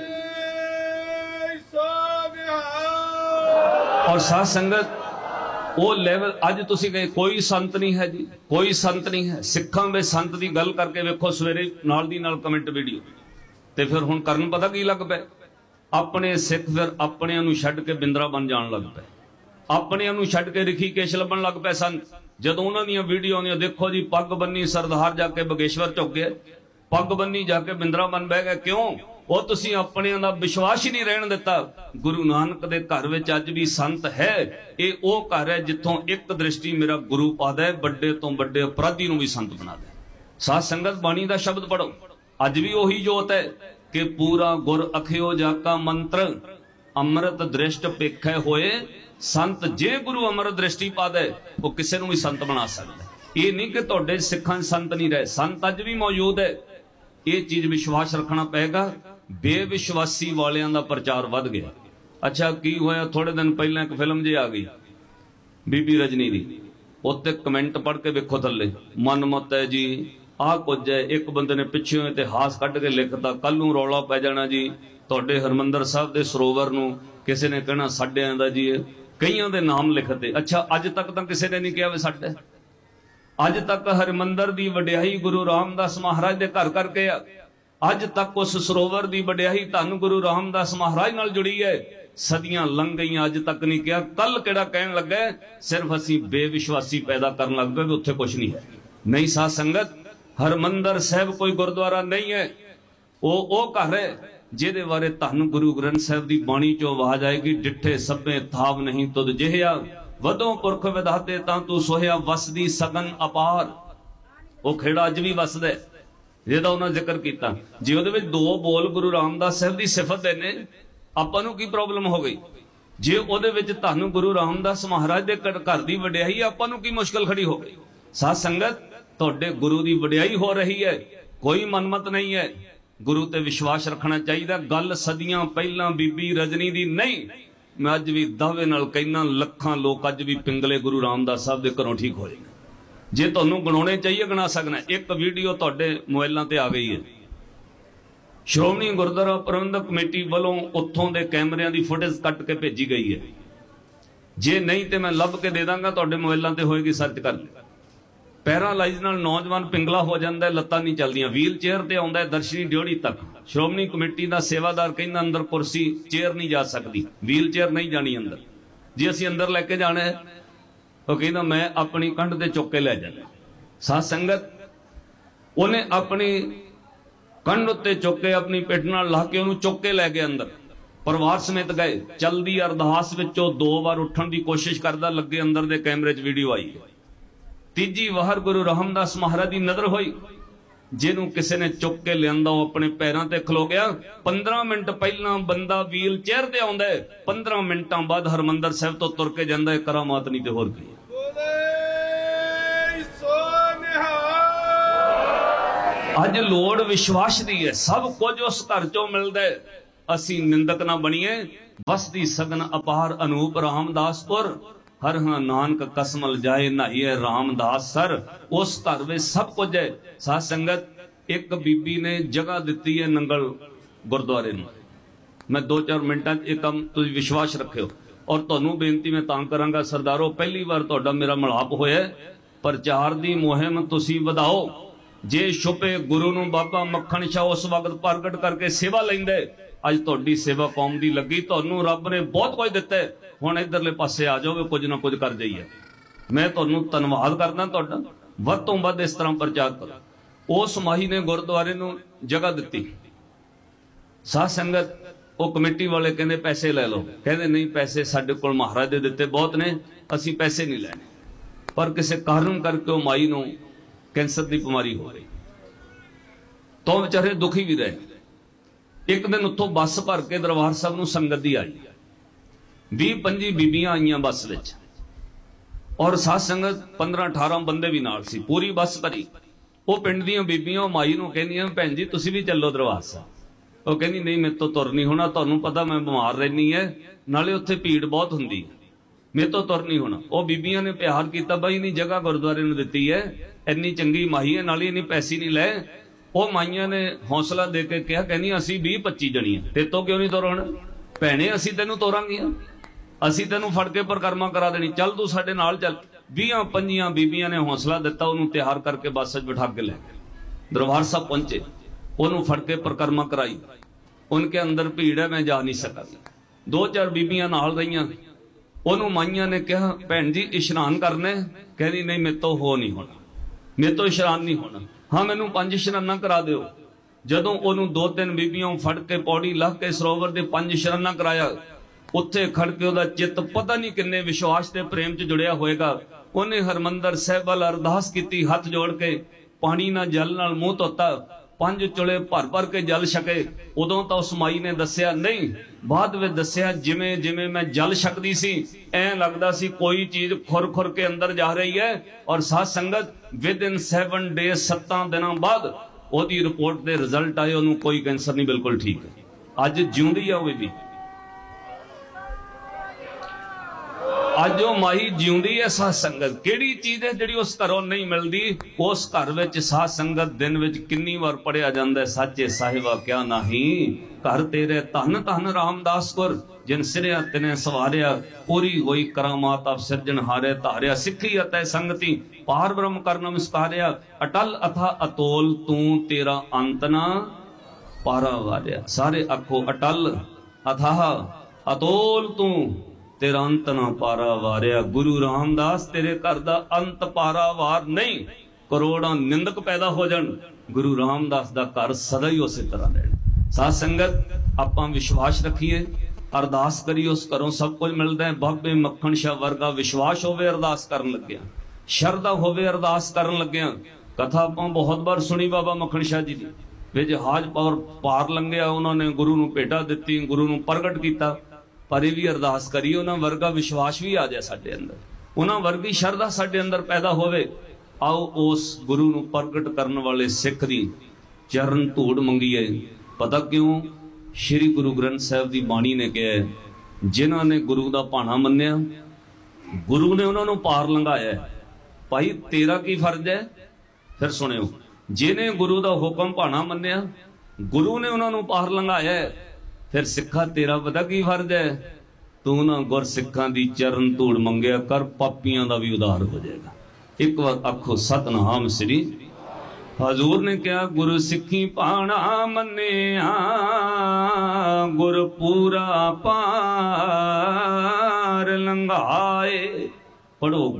और साध संगत वो लैवल अज तुसीं कहे कोई संत नहीं है जी, कोई संत नहीं है। सिखां में संत की गल करके वेखो सवेरे नाल दी नाल कमेंट वीडियो ते फिर हुण करन पता की लग पे, अपने सिख फिर अपने नूं छड्ड के बिंदरा बन जान लग पे, अपने नूं छड्ड के ऋषिकेश लभण लग पे सन। जदों उन्हां दीयां वीडियो आउंदियां, देखो जी पग बन्नी सरदार जाके बगेश्वर झुक गए, पग बन्नी जाके बिंदरा बन बह गए। क्यों? वो तुसीं अपने दा विश्वास ही नहीं रहन दिता। गुरु नानक दे घर विच अज भी संत है। ये वो घर है जिथों एक दृष्टि मेरा गुरु पादा है, बड़े तो बड़े अपराधी नूं भी संत बना दे। साध संगत बाणी दा शब्द पढ़ो, अज भी वही जोत है कि पूरा गुर अखियो जाका मंत्र, अमृत दृष्ट पेखे होए संत। जे गुरु अमृत दृष्टि पा दे वो किसी नूं भी संत बना सकता है। ये नहीं कि तुहाडे सिखां संत नहीं रहे, संत अज भी मौजूद है। ये चीज विश्वास रखना पेगा। बेविश्वासी वालियां दा प्रचार वध गया। अच्छा की होया, थोड़े दिन पहले एक फिल्म जी आ गई बीबी रजनी दी, उत्ते कमेंट पढ़ के वेखो थल्ले, मन मत है जी आ कुछ है। एक बंदे ने पिछे इतिहास कढ़ के लिखता, कल नूं रौला पै जाना जी तुहाडे हरमंदर साहब दे सरोवर नूं किसी ने कहना साडियां दा जी, कईयां दे नाम लिखते। अच्छा अज तक तो किसी ने नहीं कहा वे साडे। अज तक हरमंदर दी वडियाई गुरु रामदास महाराज दे घर करके आ। अज तक उस सरोवर दी वडियाई धन गुरु रामदास महाराज नाल जुड़ी है। सदियां लंघ गईयां, अज तक नहीं कहा। कल केड़ा कहन लगा, सिर्फ असी बेविश्वासी पैदा करन लग पे, उत्थे कुछ नहीं है। नहीं साध संगत, हरमंदर साहब कोई गुरुद्वारा नहीं है, वो घर है जिहदे बारे धन गुरु ग्रंथ साहब की बाणी चो आवाज आएगी, डिठे सभे थाव नहीं तुद जिहिया, वदों पुरख विधाते तां तू सोहिया, वसदी सगन अपार। वो खेड़ा अज भी वसदा है जिहदा उन्हां जिक्र कीता। जे उहदे विच 2 बोल गुरु रामदास साहब की सिफत दे ने, आपां नूं की प्रॉब्लम हो गई? जे उहदे विच धन गुरु रामदास महाराज दे घर दी वडियाई, आपां नूं की मुश्किल खड़ी हो गई? साध संगत, तुहाडे गुरु की वडियाई हो रही है, कोई मनमत नहीं है। गुरु ते विश्वास रखना चाहिए। गल सदियां पहला बीबी रजनी दी नहीं, मैं अज भी दावे नाल कहना, लखां लोग अज भी पिंगले गुरु रामदास साहब के घरों ठीक हो जाए। जे तुहानूं गणाउणे चाहिए गिना सकना। एक वीडियो तुहाडे मोबाइलां ते आ गई है, श्रोमणी गुरुद्वारा प्रबंधक कमेटी वालों उत्थों दे कैमरिਆਂ ਦੀ फुटेज कट के भेजी गई है। जे नहीं तो मैं लभ के दे दांगा, तुहाडे मोबाइलां ते होएगी, सर्च कर ले। पैरालाइज नाल नौजवान पिंगला हो जाता है, लत्तां नहीं चलदियां, व्हील चेयर ते आउंदा है दर्शनी ड्योढ़ी तक। श्रोमणी कमेटी का सेवादार कहना अंदर कुर्सी चेयर नहीं जा सकती, व्हील चेयर नहीं जानी अंदर। जे असीं अंदर लैके जाना है, वो कहना मैं अपनी कंध ते चुक के लै जाना। साध संगत, उन्हें अपनी कंध उत्ते चुक के अपनी पिठ नाल ला के उन्हें चुक के लै गए अंदर, परिवार समेत गए। चलदी अरदास विचों 2 बार उठण की कोशिश करदा, लगे अंदर दे कैमरे च वीडियो आई है। तीजी वार गुरु रामदास महाराज की नजर हुई, ਜਿਹਨੂੰ ਕਿਸੇ ਨੇ ਚੁੱਕ ਕੇ ਲਿਆਂਦਾ ਉਹ ਆਪਣੇ ਪੈਰਾਂ ਤੇ ਖਲੋ ਗਿਆ। 15 ਮਿੰਟ ਪਹਿਲਾਂ ਬੰਦਾ ਵੀਲ ਚੇਅਰ ਤੇ ਆਉਂਦਾ, 15 ਮਿੰਟਾਂ ਬਾਅਦ ਹਰਮੰਦਰ ਸਾਹਿਬ ਤੋਂ ਤੁਰ ਕੇ ਜਾਂਦਾ ਹੈ। ਕਰਾਮਾਤ ਨਹੀਂ ਤੇ ਹੋਰ ਕੀ। ਅੱਜ ਲੋੜ ਵਿਸ਼ਵਾਸ ਦੀ ਹੈ, ਸਭ ਕੁਝ ਉਸ ਘਰ ਚੋਂ ਮਿਲਦਾ ਹੈ। ਅਸੀਂ ਨਿੰਦਕ ਨਾ ਬਣੀਏ। ਵਸਦੀ ਸਗਨ ਅਪਾਰ ਅਨੂਪ ਰਾਮਦਾਸਪੁਰ, ਹਰ ਹਾਂ ਨਾਨਕ ਕਸਮਲ ਜਾਏ ਨਹਾਈਏ ਰਾਮਦਾਸ ਸਰ। ਉਸ ਘਰ ਵਿੱਚ ਸਭ ਕੁਝ ਹੈ। ਸਾਧ ਸੰਗਤ, ਇੱਕ ਬੀਬੀ ਨੇ ਜਗ੍ਹਾ ਦਿੱਤੀ ਹੈ ਨੰਗਲ ਗੁਰਦੁਆਰੇ ਨੂੰ। ਮੈਂ 2-4 ਮਿੰਟਾਂ 'ਚ ਇਹ ਕੰਮ ਤੁਸੀਂ ਵਿਸ਼ਵਾਸ ਰੱਖਿਓ। ਔਰ ਤੁਹਾਨੂੰ ਬੇਨਤੀ ਮੈਂ ਤਾਂ ਕਰਾਂਗਾ, ਸਰਦਾਰੋ, ਪਹਿਲੀ ਵਾਰ ਤੁਹਾਡਾ ਮੇਰਾ ਮਿਲਾਪ ਹੋਇਆ। ਪ੍ਰਚਾਰ ਦੀ ਮੁਹਿੰਮ ਤੁਸੀਂ ਵਧਾਓ। ਜੇ ਛੁਪੇ ਗੁਰੂ ਨੂੰ ਬਾਬਾ ਮੱਖਣ ਸ਼ਾਹ ਉਸ ਵਕਤ ਪ੍ਰਗਟ ਕਰਕੇ ਸੇਵਾ ਲੈਂਦੇ। ਅੱਜ ਤੁਹਾਡੀ ਸੇਵਾ ਕੌਮ ਦੀ ਲੱਗੀ, ਤੁਹਾਨੂੰ ਰੱਬ ਨੇ ਬਹੁਤ ਕੁਝ ਦਿੱਤਾ। ਹੁਣ ਇਧਰਲੇ ਪਾਸੇ ਆ ਜਾਓਗੇ, ਕੁਝ ਨਾ ਕੁਝ ਕਰ ਜਾਈਏ। ਮੈਂ ਤੁਹਾਨੂੰ ਧੰਨਵਾਦ ਕਰਦਾ ਤੁਹਾਡਾ। ਵੱਧ ਤੋਂ ਵੱਧ ਇਸ ਤਰ੍ਹਾਂ ਪ੍ਰਚਾਰ ਕਰੋ। ਉਸ ਮਾਹੀ ਨੇ ਗੁਰਦੁਆਰੇ ਨੂੰ ਜਗ੍ਹਾ ਦਿੱਤੀ। ਸਾਧ ਸੰਗਤ, ਉਹ ਕਮੇਟੀ ਵਾਲੇ ਕਹਿੰਦੇ ਪੈਸੇ ਲੈ ਲਓ। ਕਹਿੰਦੇ ਨਹੀਂ, ਪੈਸੇ ਸਾਡੇ ਕੋਲ ਮਹਾਰਾਜ ਦੇ ਦਿੱਤੇ ਬਹੁਤ ਨੇ, ਅਸੀਂ ਪੈਸੇ ਨਹੀਂ ਲੈਣੇ। ਪਰ ਕਿਸੇ ਕਾਰਨ ਕਰਕੇ ਉਹ ਮਾਈ ਨੂੰ ਕੈਂਸਰ ਦੀ ਬਿਮਾਰੀ ਹੋ ਗਈ। ਤੋਂ ਵਿਚਾਰੇ ਦੁਖੀ ਵੀ ਰਹੇ। ਇੱਕ ਦਿਨ ਉੱਥੋਂ ਬੱਸ ਭਰ ਕੇ ਦਰਬਾਰ ਸਾਹਿਬ ਨੂੰ ਸੰਗਤ ਦੀ ਆਈ। 20-25 ਬੀਬੀਆਂ ਆਈਆਂ ਬੱਸ ਵਿੱਚ, ਔਰ ਸਾਧ ਸੰਗਤ 15-18 ਬੰਦੇ ਵੀ ਨਾਲ ਸੀ। ਪੂਰੀ ਬੱਸ ਭਰੀ। ਉਹ ਪਿੰਡ ਦੀਆਂ ਬੀਬੀਆਂ ਉਹ ਮਾਈ ਨੂੰ ਕਹਿੰਦੀਆਂ, ਭੈਣ ਜੀ ਤੁਸੀਂ ਵੀ ਚੱਲੋ ਦਰਬਾਰ ਸਾਹਿਬ। ਉਹ ਕਹਿੰਦੀ ਨਹੀਂ, ਮੇਰੇ ਤੋਂ ਤੁਰ ਨਹੀਂ ਹੋਣਾ, ਤੁਹਾਨੂੰ ਪਤਾ ਮੈਂ ਬਿਮਾਰ ਰਹਿੰਦੀ ਹੈ, ਨਾਲੇ ਉੱਥੇ ਭੀੜ ਬਹੁਤ ਹੁੰਦੀ ਹੈ, ਮੇਰੇ ਤੋਂ ਤੁਰ ਨਹੀਂ ਹੋਣਾ। ਉਹ ਬੀਬੀਆਂ ਨੇ ਪਿਆਰ ਕੀਤਾ, ਬਾਈ ਨਹੀਂ ਜਗ੍ਹਾ ਗੁਰਦੁਆਰੇ ਨੂੰ ਦਿੱਤੀ ਹੈ, ਇੰਨੀ ਚੰਗੀ ਮਾਹੀ ਹੈ, ਨਾਲੇ ਇੰਨੀ ਪੈਸੇ ਨਹੀਂ ਲੈ। ਉਹ ਮਾਈਆਂ ਨੇ ਹੌਸਲਾ ਦੇ ਕੇ ਕਿਹਾ, ਕਹਿੰਦੀ ਅਸੀਂ 20-25 ਜਣੀਆਂ, ਤੇ ਤੋਂ ਕਿਉਂ ਨਹੀਂ ਤੁਰਣ ਭੈਣੇ, ਅਸੀਂ ਤੈਨੂੰ ਤੋਰਾਂਗੀਆਂ, ਅਸੀਂ ਤੈਨੂੰ ਫੜ ਕੇ ਪਰਿਕਰਮਾ ਕਰਾ ਦੇਣੀ, ਚੱਲ ਤੂੰ ਸਾਡੇ ਨਾਲ ਚੱਲ। 20-25 ਬੀਬੀਆਂ ਨੇ ਹੌਸਲਾ ਦਿੱਤਾ, ਉਹਨੂੰ ਤਿਆਰ ਕਰਕੇ ਬੱਸ 'ਚ ਬਿਠਾ ਕੇ ਲੈ ਗਏ। ਦਰਬਾਰ ਸਾਹਿਬ ਪਹੁੰਚੇ, ਉਹਨੂੰ ਫੜ ਕੇ ਪਰਿਕਰਮਾ ਕਰਾਈ। ਉਨਕੇ ਅੰਦਰ ਭੀੜ ਹੈ, ਮੈਂ ਜਾ ਨਹੀਂ ਸਕਾਂਗੀ। 2-4 ਬੀਬੀਆਂ ਨਾਲ ਰਹੀਆਂ। ਉਹਨੂੰ ਮਾਈਆਂ ਨੇ ਕਿਹਾ, ਭੈਣ ਜੀ ਇਸ਼ਨਾਨ ਕਰਨਾ? ਕਹਿੰਦੀ ਨਹੀਂ, ਮੇਰੇ ਤੋਂ ਹੋ ਨਹੀਂ ਹੋਣਾ, ਮੇਰੇ ਤੋਂ ਇਸ਼ਨਾਨ ਨਹੀਂ ਹੋਣਾ। ਹਾਂ, ਮੈਨੂੰ 5 ਇਸ਼ਨਾਨਾਂ ਕਰਾ ਦਿਓ। ਜਦੋਂ ਉਹਨੂੰ 2-3 ਬੀਬੀਆਂ ਫੜ ਕੇ ਪੌੜੀ ਲੱਗ ਕੇ ਸਰੋਵਰ ਦੇ 5 ਇਸ਼ਨਾਨਾਂ ਕਰਾਇਆ, ਉੱਥੇ ਖੜ ਕੇ ਉਹਦਾ ਚਿੱਤ ਪਤਾ ਨਹੀਂ ਕਿੰਨੇ ਵਿਸ਼ਵਾਸ ਤੇ ਪ੍ਰੇਮ 'ਚ ਜੁੜਿਆ ਹੋਏਗਾ। ਉਹਨੇ ਹਰਮੰਦਰ ਸਾਹਿਬ ਵੱਲ ਅਰਦਾਸ ਕੀਤੀ, ਹੱਥ ਜੋੜ ਕੇ, ਪਾਣੀ ਨਾਲ ਜਲ ਨਾਲ ਮੂੰਹ ਧੋਤਾ, 5 ਚੁਲੇ ਭਰ ਕੇ ਜਲ ਛਕੇ। ਉਦੋਂ ਤਾਂ ਉਸ ਮਾਈ ਨੇ ਦੱਸਿਆ ਨਹੀਂ, ਬਾਅਦ ਵਿੱਚ ਦੱਸਿਆ, ਜਿਵੇਂ ਜਿਵੇਂ ਮੈਂ ਜਲ ਛਕਦੀ ਸੀ ਐਂ ਲੱਗਦਾ ਸੀ ਕੋਈ ਚੀਜ਼ ਖੁਰ ਕੇ ਅੰਦਰ ਜਾ ਰਹੀ ਹੈ। ਔਰ ਸਾਧ ਸੰਗਤ, ਵਿਦਿਨ 7 ਡੇਜ਼ 7 ਦਿਨਾਂ ਬਾਅਦ ਉਹਦੀ ਰਿਪੋਰਟ ਦੇ ਰਿਜ਼ਲਟ ਆਏ, ਉਹਨੂੰ ਕੋਈ ਕੈਂਸਰ ਨਹੀਂ, ਬਿਲਕੁਲ ਠੀਕ ਹੈ। ਅੱਜ ਜਿਉਂਦੀ ਆ ਉਹ ਵੀ। ਅੱਜ ਉਹ ਮਾਈ ਜਿਉਂਦੀ ਹੈ। ਸਾਧ ਸੰਗਤ, ਕਿਹੜੀ ਚੀਜ਼ ਹੈ ਜਿਹੜੀ ਉਸ ਘਰੋਂ ਨਹੀਂ ਮਿਲਦੀ? ਉਸ ਘਰ ਵਿੱਚ ਸਾਧ ਸੰਗਤ ਦਿਨ ਵਿੱਚ ਕਿੰਨੀ ਵਾਰ ਪੜਿਆ ਜਾਂਦਾ, ਸਾਚੇ ਸਾਹਿਬਾ ਕਿਆ ਨਹੀਂ, ਘਰ ਤੇਰੇ ਧੰਨ ਧੰਨ ਰਾਮਦਾਸ ਗੁਰ, ਜਿਨ ਸਿਰਿਆ ਤਿਨੇ ਸਵਾਰਿਆ, ਪੂਰੀ ਹੋਈ ਕਰਾਮਾਤ ਆਪ ਸਿਰਜਣ ਹਾਰੇ ਧਾਰਿਆ, ਸਿੱਖੀ ਅਤੇ ਸੰਗਤੀ ਪਾਰ ਬ੍ਰਹਮ ਕਰਨ ਨਮਸਕਾਰਿਆ, ਅਟਲ ਅਥਾ ਅਤੋਲ ਤੂੰ ਤੇਰਾ ਅੰਤ ਨਾ ਪਾਰਾ ਵਾਰਿਆ। ਸਾਰੇ ਆਖੋ, ਅਟਲ ਅਥਾਹ ਅਤੋਲ ਤੂੰ ਤੇਰਾ ਅੰਤ ਨਾ ਪਾਰਾ ਵਾਰਿਆ। ਗੁਰੂ ਰਾਮਦਾਸ, ਤੇਰੇ ਘਰ ਦਾ ਅੰਤ ਪਾਰਾ ਵਾਰ ਨਹੀਂ। ਕਰੋੜਾਂ ਨਿੰਦਕ ਪੈਦਾ ਹੋ ਜਾਣ, ਗੁਰੂ ਰਾਮਦਾਸ ਦਾ ਘਰ ਸਦਾ ਹੀ ਉਸੇ ਤਰ੍ਹਾਂ ਰਹਿਣਾ। ਸਾਧ ਸੰਗਤ, ਆਪਾਂ ਵਿਸ਼ਵਾਸ ਰੱਖੀਏ, ਅਰਦਾਸ ਕਰੀਏ, ਉਸ ਘਰੋਂ ਸਭ ਕੁਝ ਮਿਲਦਾ ਹੈ। ਬਾਬੇ ਮੱਖਣ ਸ਼ਾਹ ਵਰਗਾ ਵਿਸ਼ਵਾਸ ਹੋਵੇ ਅਰਦਾਸ ਕਰਨ ਲੱਗਿਆ, ਸ਼ਰਧਾ ਹੋਵੇ ਅਰਦਾਸ ਕਰਨ ਲੱਗਿਆ। ਕਥਾ ਆਪਾਂ ਬਹੁਤ ਵਾਰ ਸੁਣੀ ਬਾਬਾ ਮੱਖਣ ਸ਼ਾਹ ਜੀ ਦੀ, ਵੇ ਜਹਾਜ਼ ਪਾਰ ਲੰਘਿਆ, ਉਹਨਾਂ ਨੇ ਗੁਰੂ ਨੂੰ ਭੇਟਾ ਦਿੱਤੀ, ਗੁਰੂ ਨੂੰ ਪ੍ਰਗਟ ਕੀਤਾ। ਪਰ ਇਹ ਵੀ ਅਰਦਾਸ ਕਰੀਏ, ਉਹਨਾਂ ਵਰਗਾ ਵਿਸ਼ਵਾਸ ਵੀ ਆ ਜਾਏ ਸਾਡੇ ਅੰਦਰ, ਉਹਨਾਂ ਵਰਗੀ ਸ਼ਰਧਾ ਸਾਡੇ ਅੰਦਰ ਪੈਦਾ ਹੋਵੇ। ਆਓ ਉਸ ਗੁਰੂ ਨੂੰ ਪ੍ਰਗਟ ਕਰਨ ਵਾਲੇ ਸਿੱਖ ਦੀ ਚਰਨ ਧੂੜ ਮੰਗੀਏ। ਪਤਾ ਕਿਉਂ? ਸ਼੍ਰੀ ਗੁਰੂ ਗ੍ਰੰਥ ਸਾਹਿਬ ਦੀ ਬਾਣੀ ਨੇ ਕਿਹਾ, ਜਿਨ੍ਹਾਂ ਨੇ ਗੁਰੂ ਦਾ ਭਾਣਾ ਮੰਨਿਆ, ਗੁਰੂ ਨੇ ਉਹਨਾਂ ਨੂੰ ਪਾਰ ਲੰਘਾਇਆ। ਭਾਈ ਤੇਰਾ ਕੀ ਫਰਜ਼ ਹੈ? ਫਿਰ ਸੁਣਿਓ, ਜਿਹਨੇ ਗੁਰੂ ਦਾ ਹੁਕਮ ਭਾਣਾ ਮੰਨਿਆ, ਗੁਰੂ ਨੇ ਉਹਨਾਂ ਨੂੰ ਪਾਰ ਲੰਘਾਇਆ। ਫਿਰ ਸਿੱਖਾ ਤੇਰਾ ਪਤਾ ਕੀ ਫਰਜ਼ ਹੈ? ਤੂੰ ਨਾ ਗੁਰ ਸਿੱਖਾਂ ਦੀ ਚਰਨ ਧੂੜ ਮੰਗਿਆ ਕਰ, ਪਾਪੀਆਂ ਦਾ ਵੀ ਉਧਾਰ ਹੋ ਜਾਏਗਾ। ਇੱਕ ਵਾਰ ਆਖੋ ਸਤਨਾਮ ਸ੍ਰੀ। ਹਜ਼ੂਰ ਨੇ ਕਿਹਾ, ਗੁਰ ਸਿੱਖੀ ਭਾਣਾ ਮੰਨਿਆ, ਗੁਰ ਪੂਰਾ ਪਾਰ ਲੰਘਾਏ। ਪੜੋ।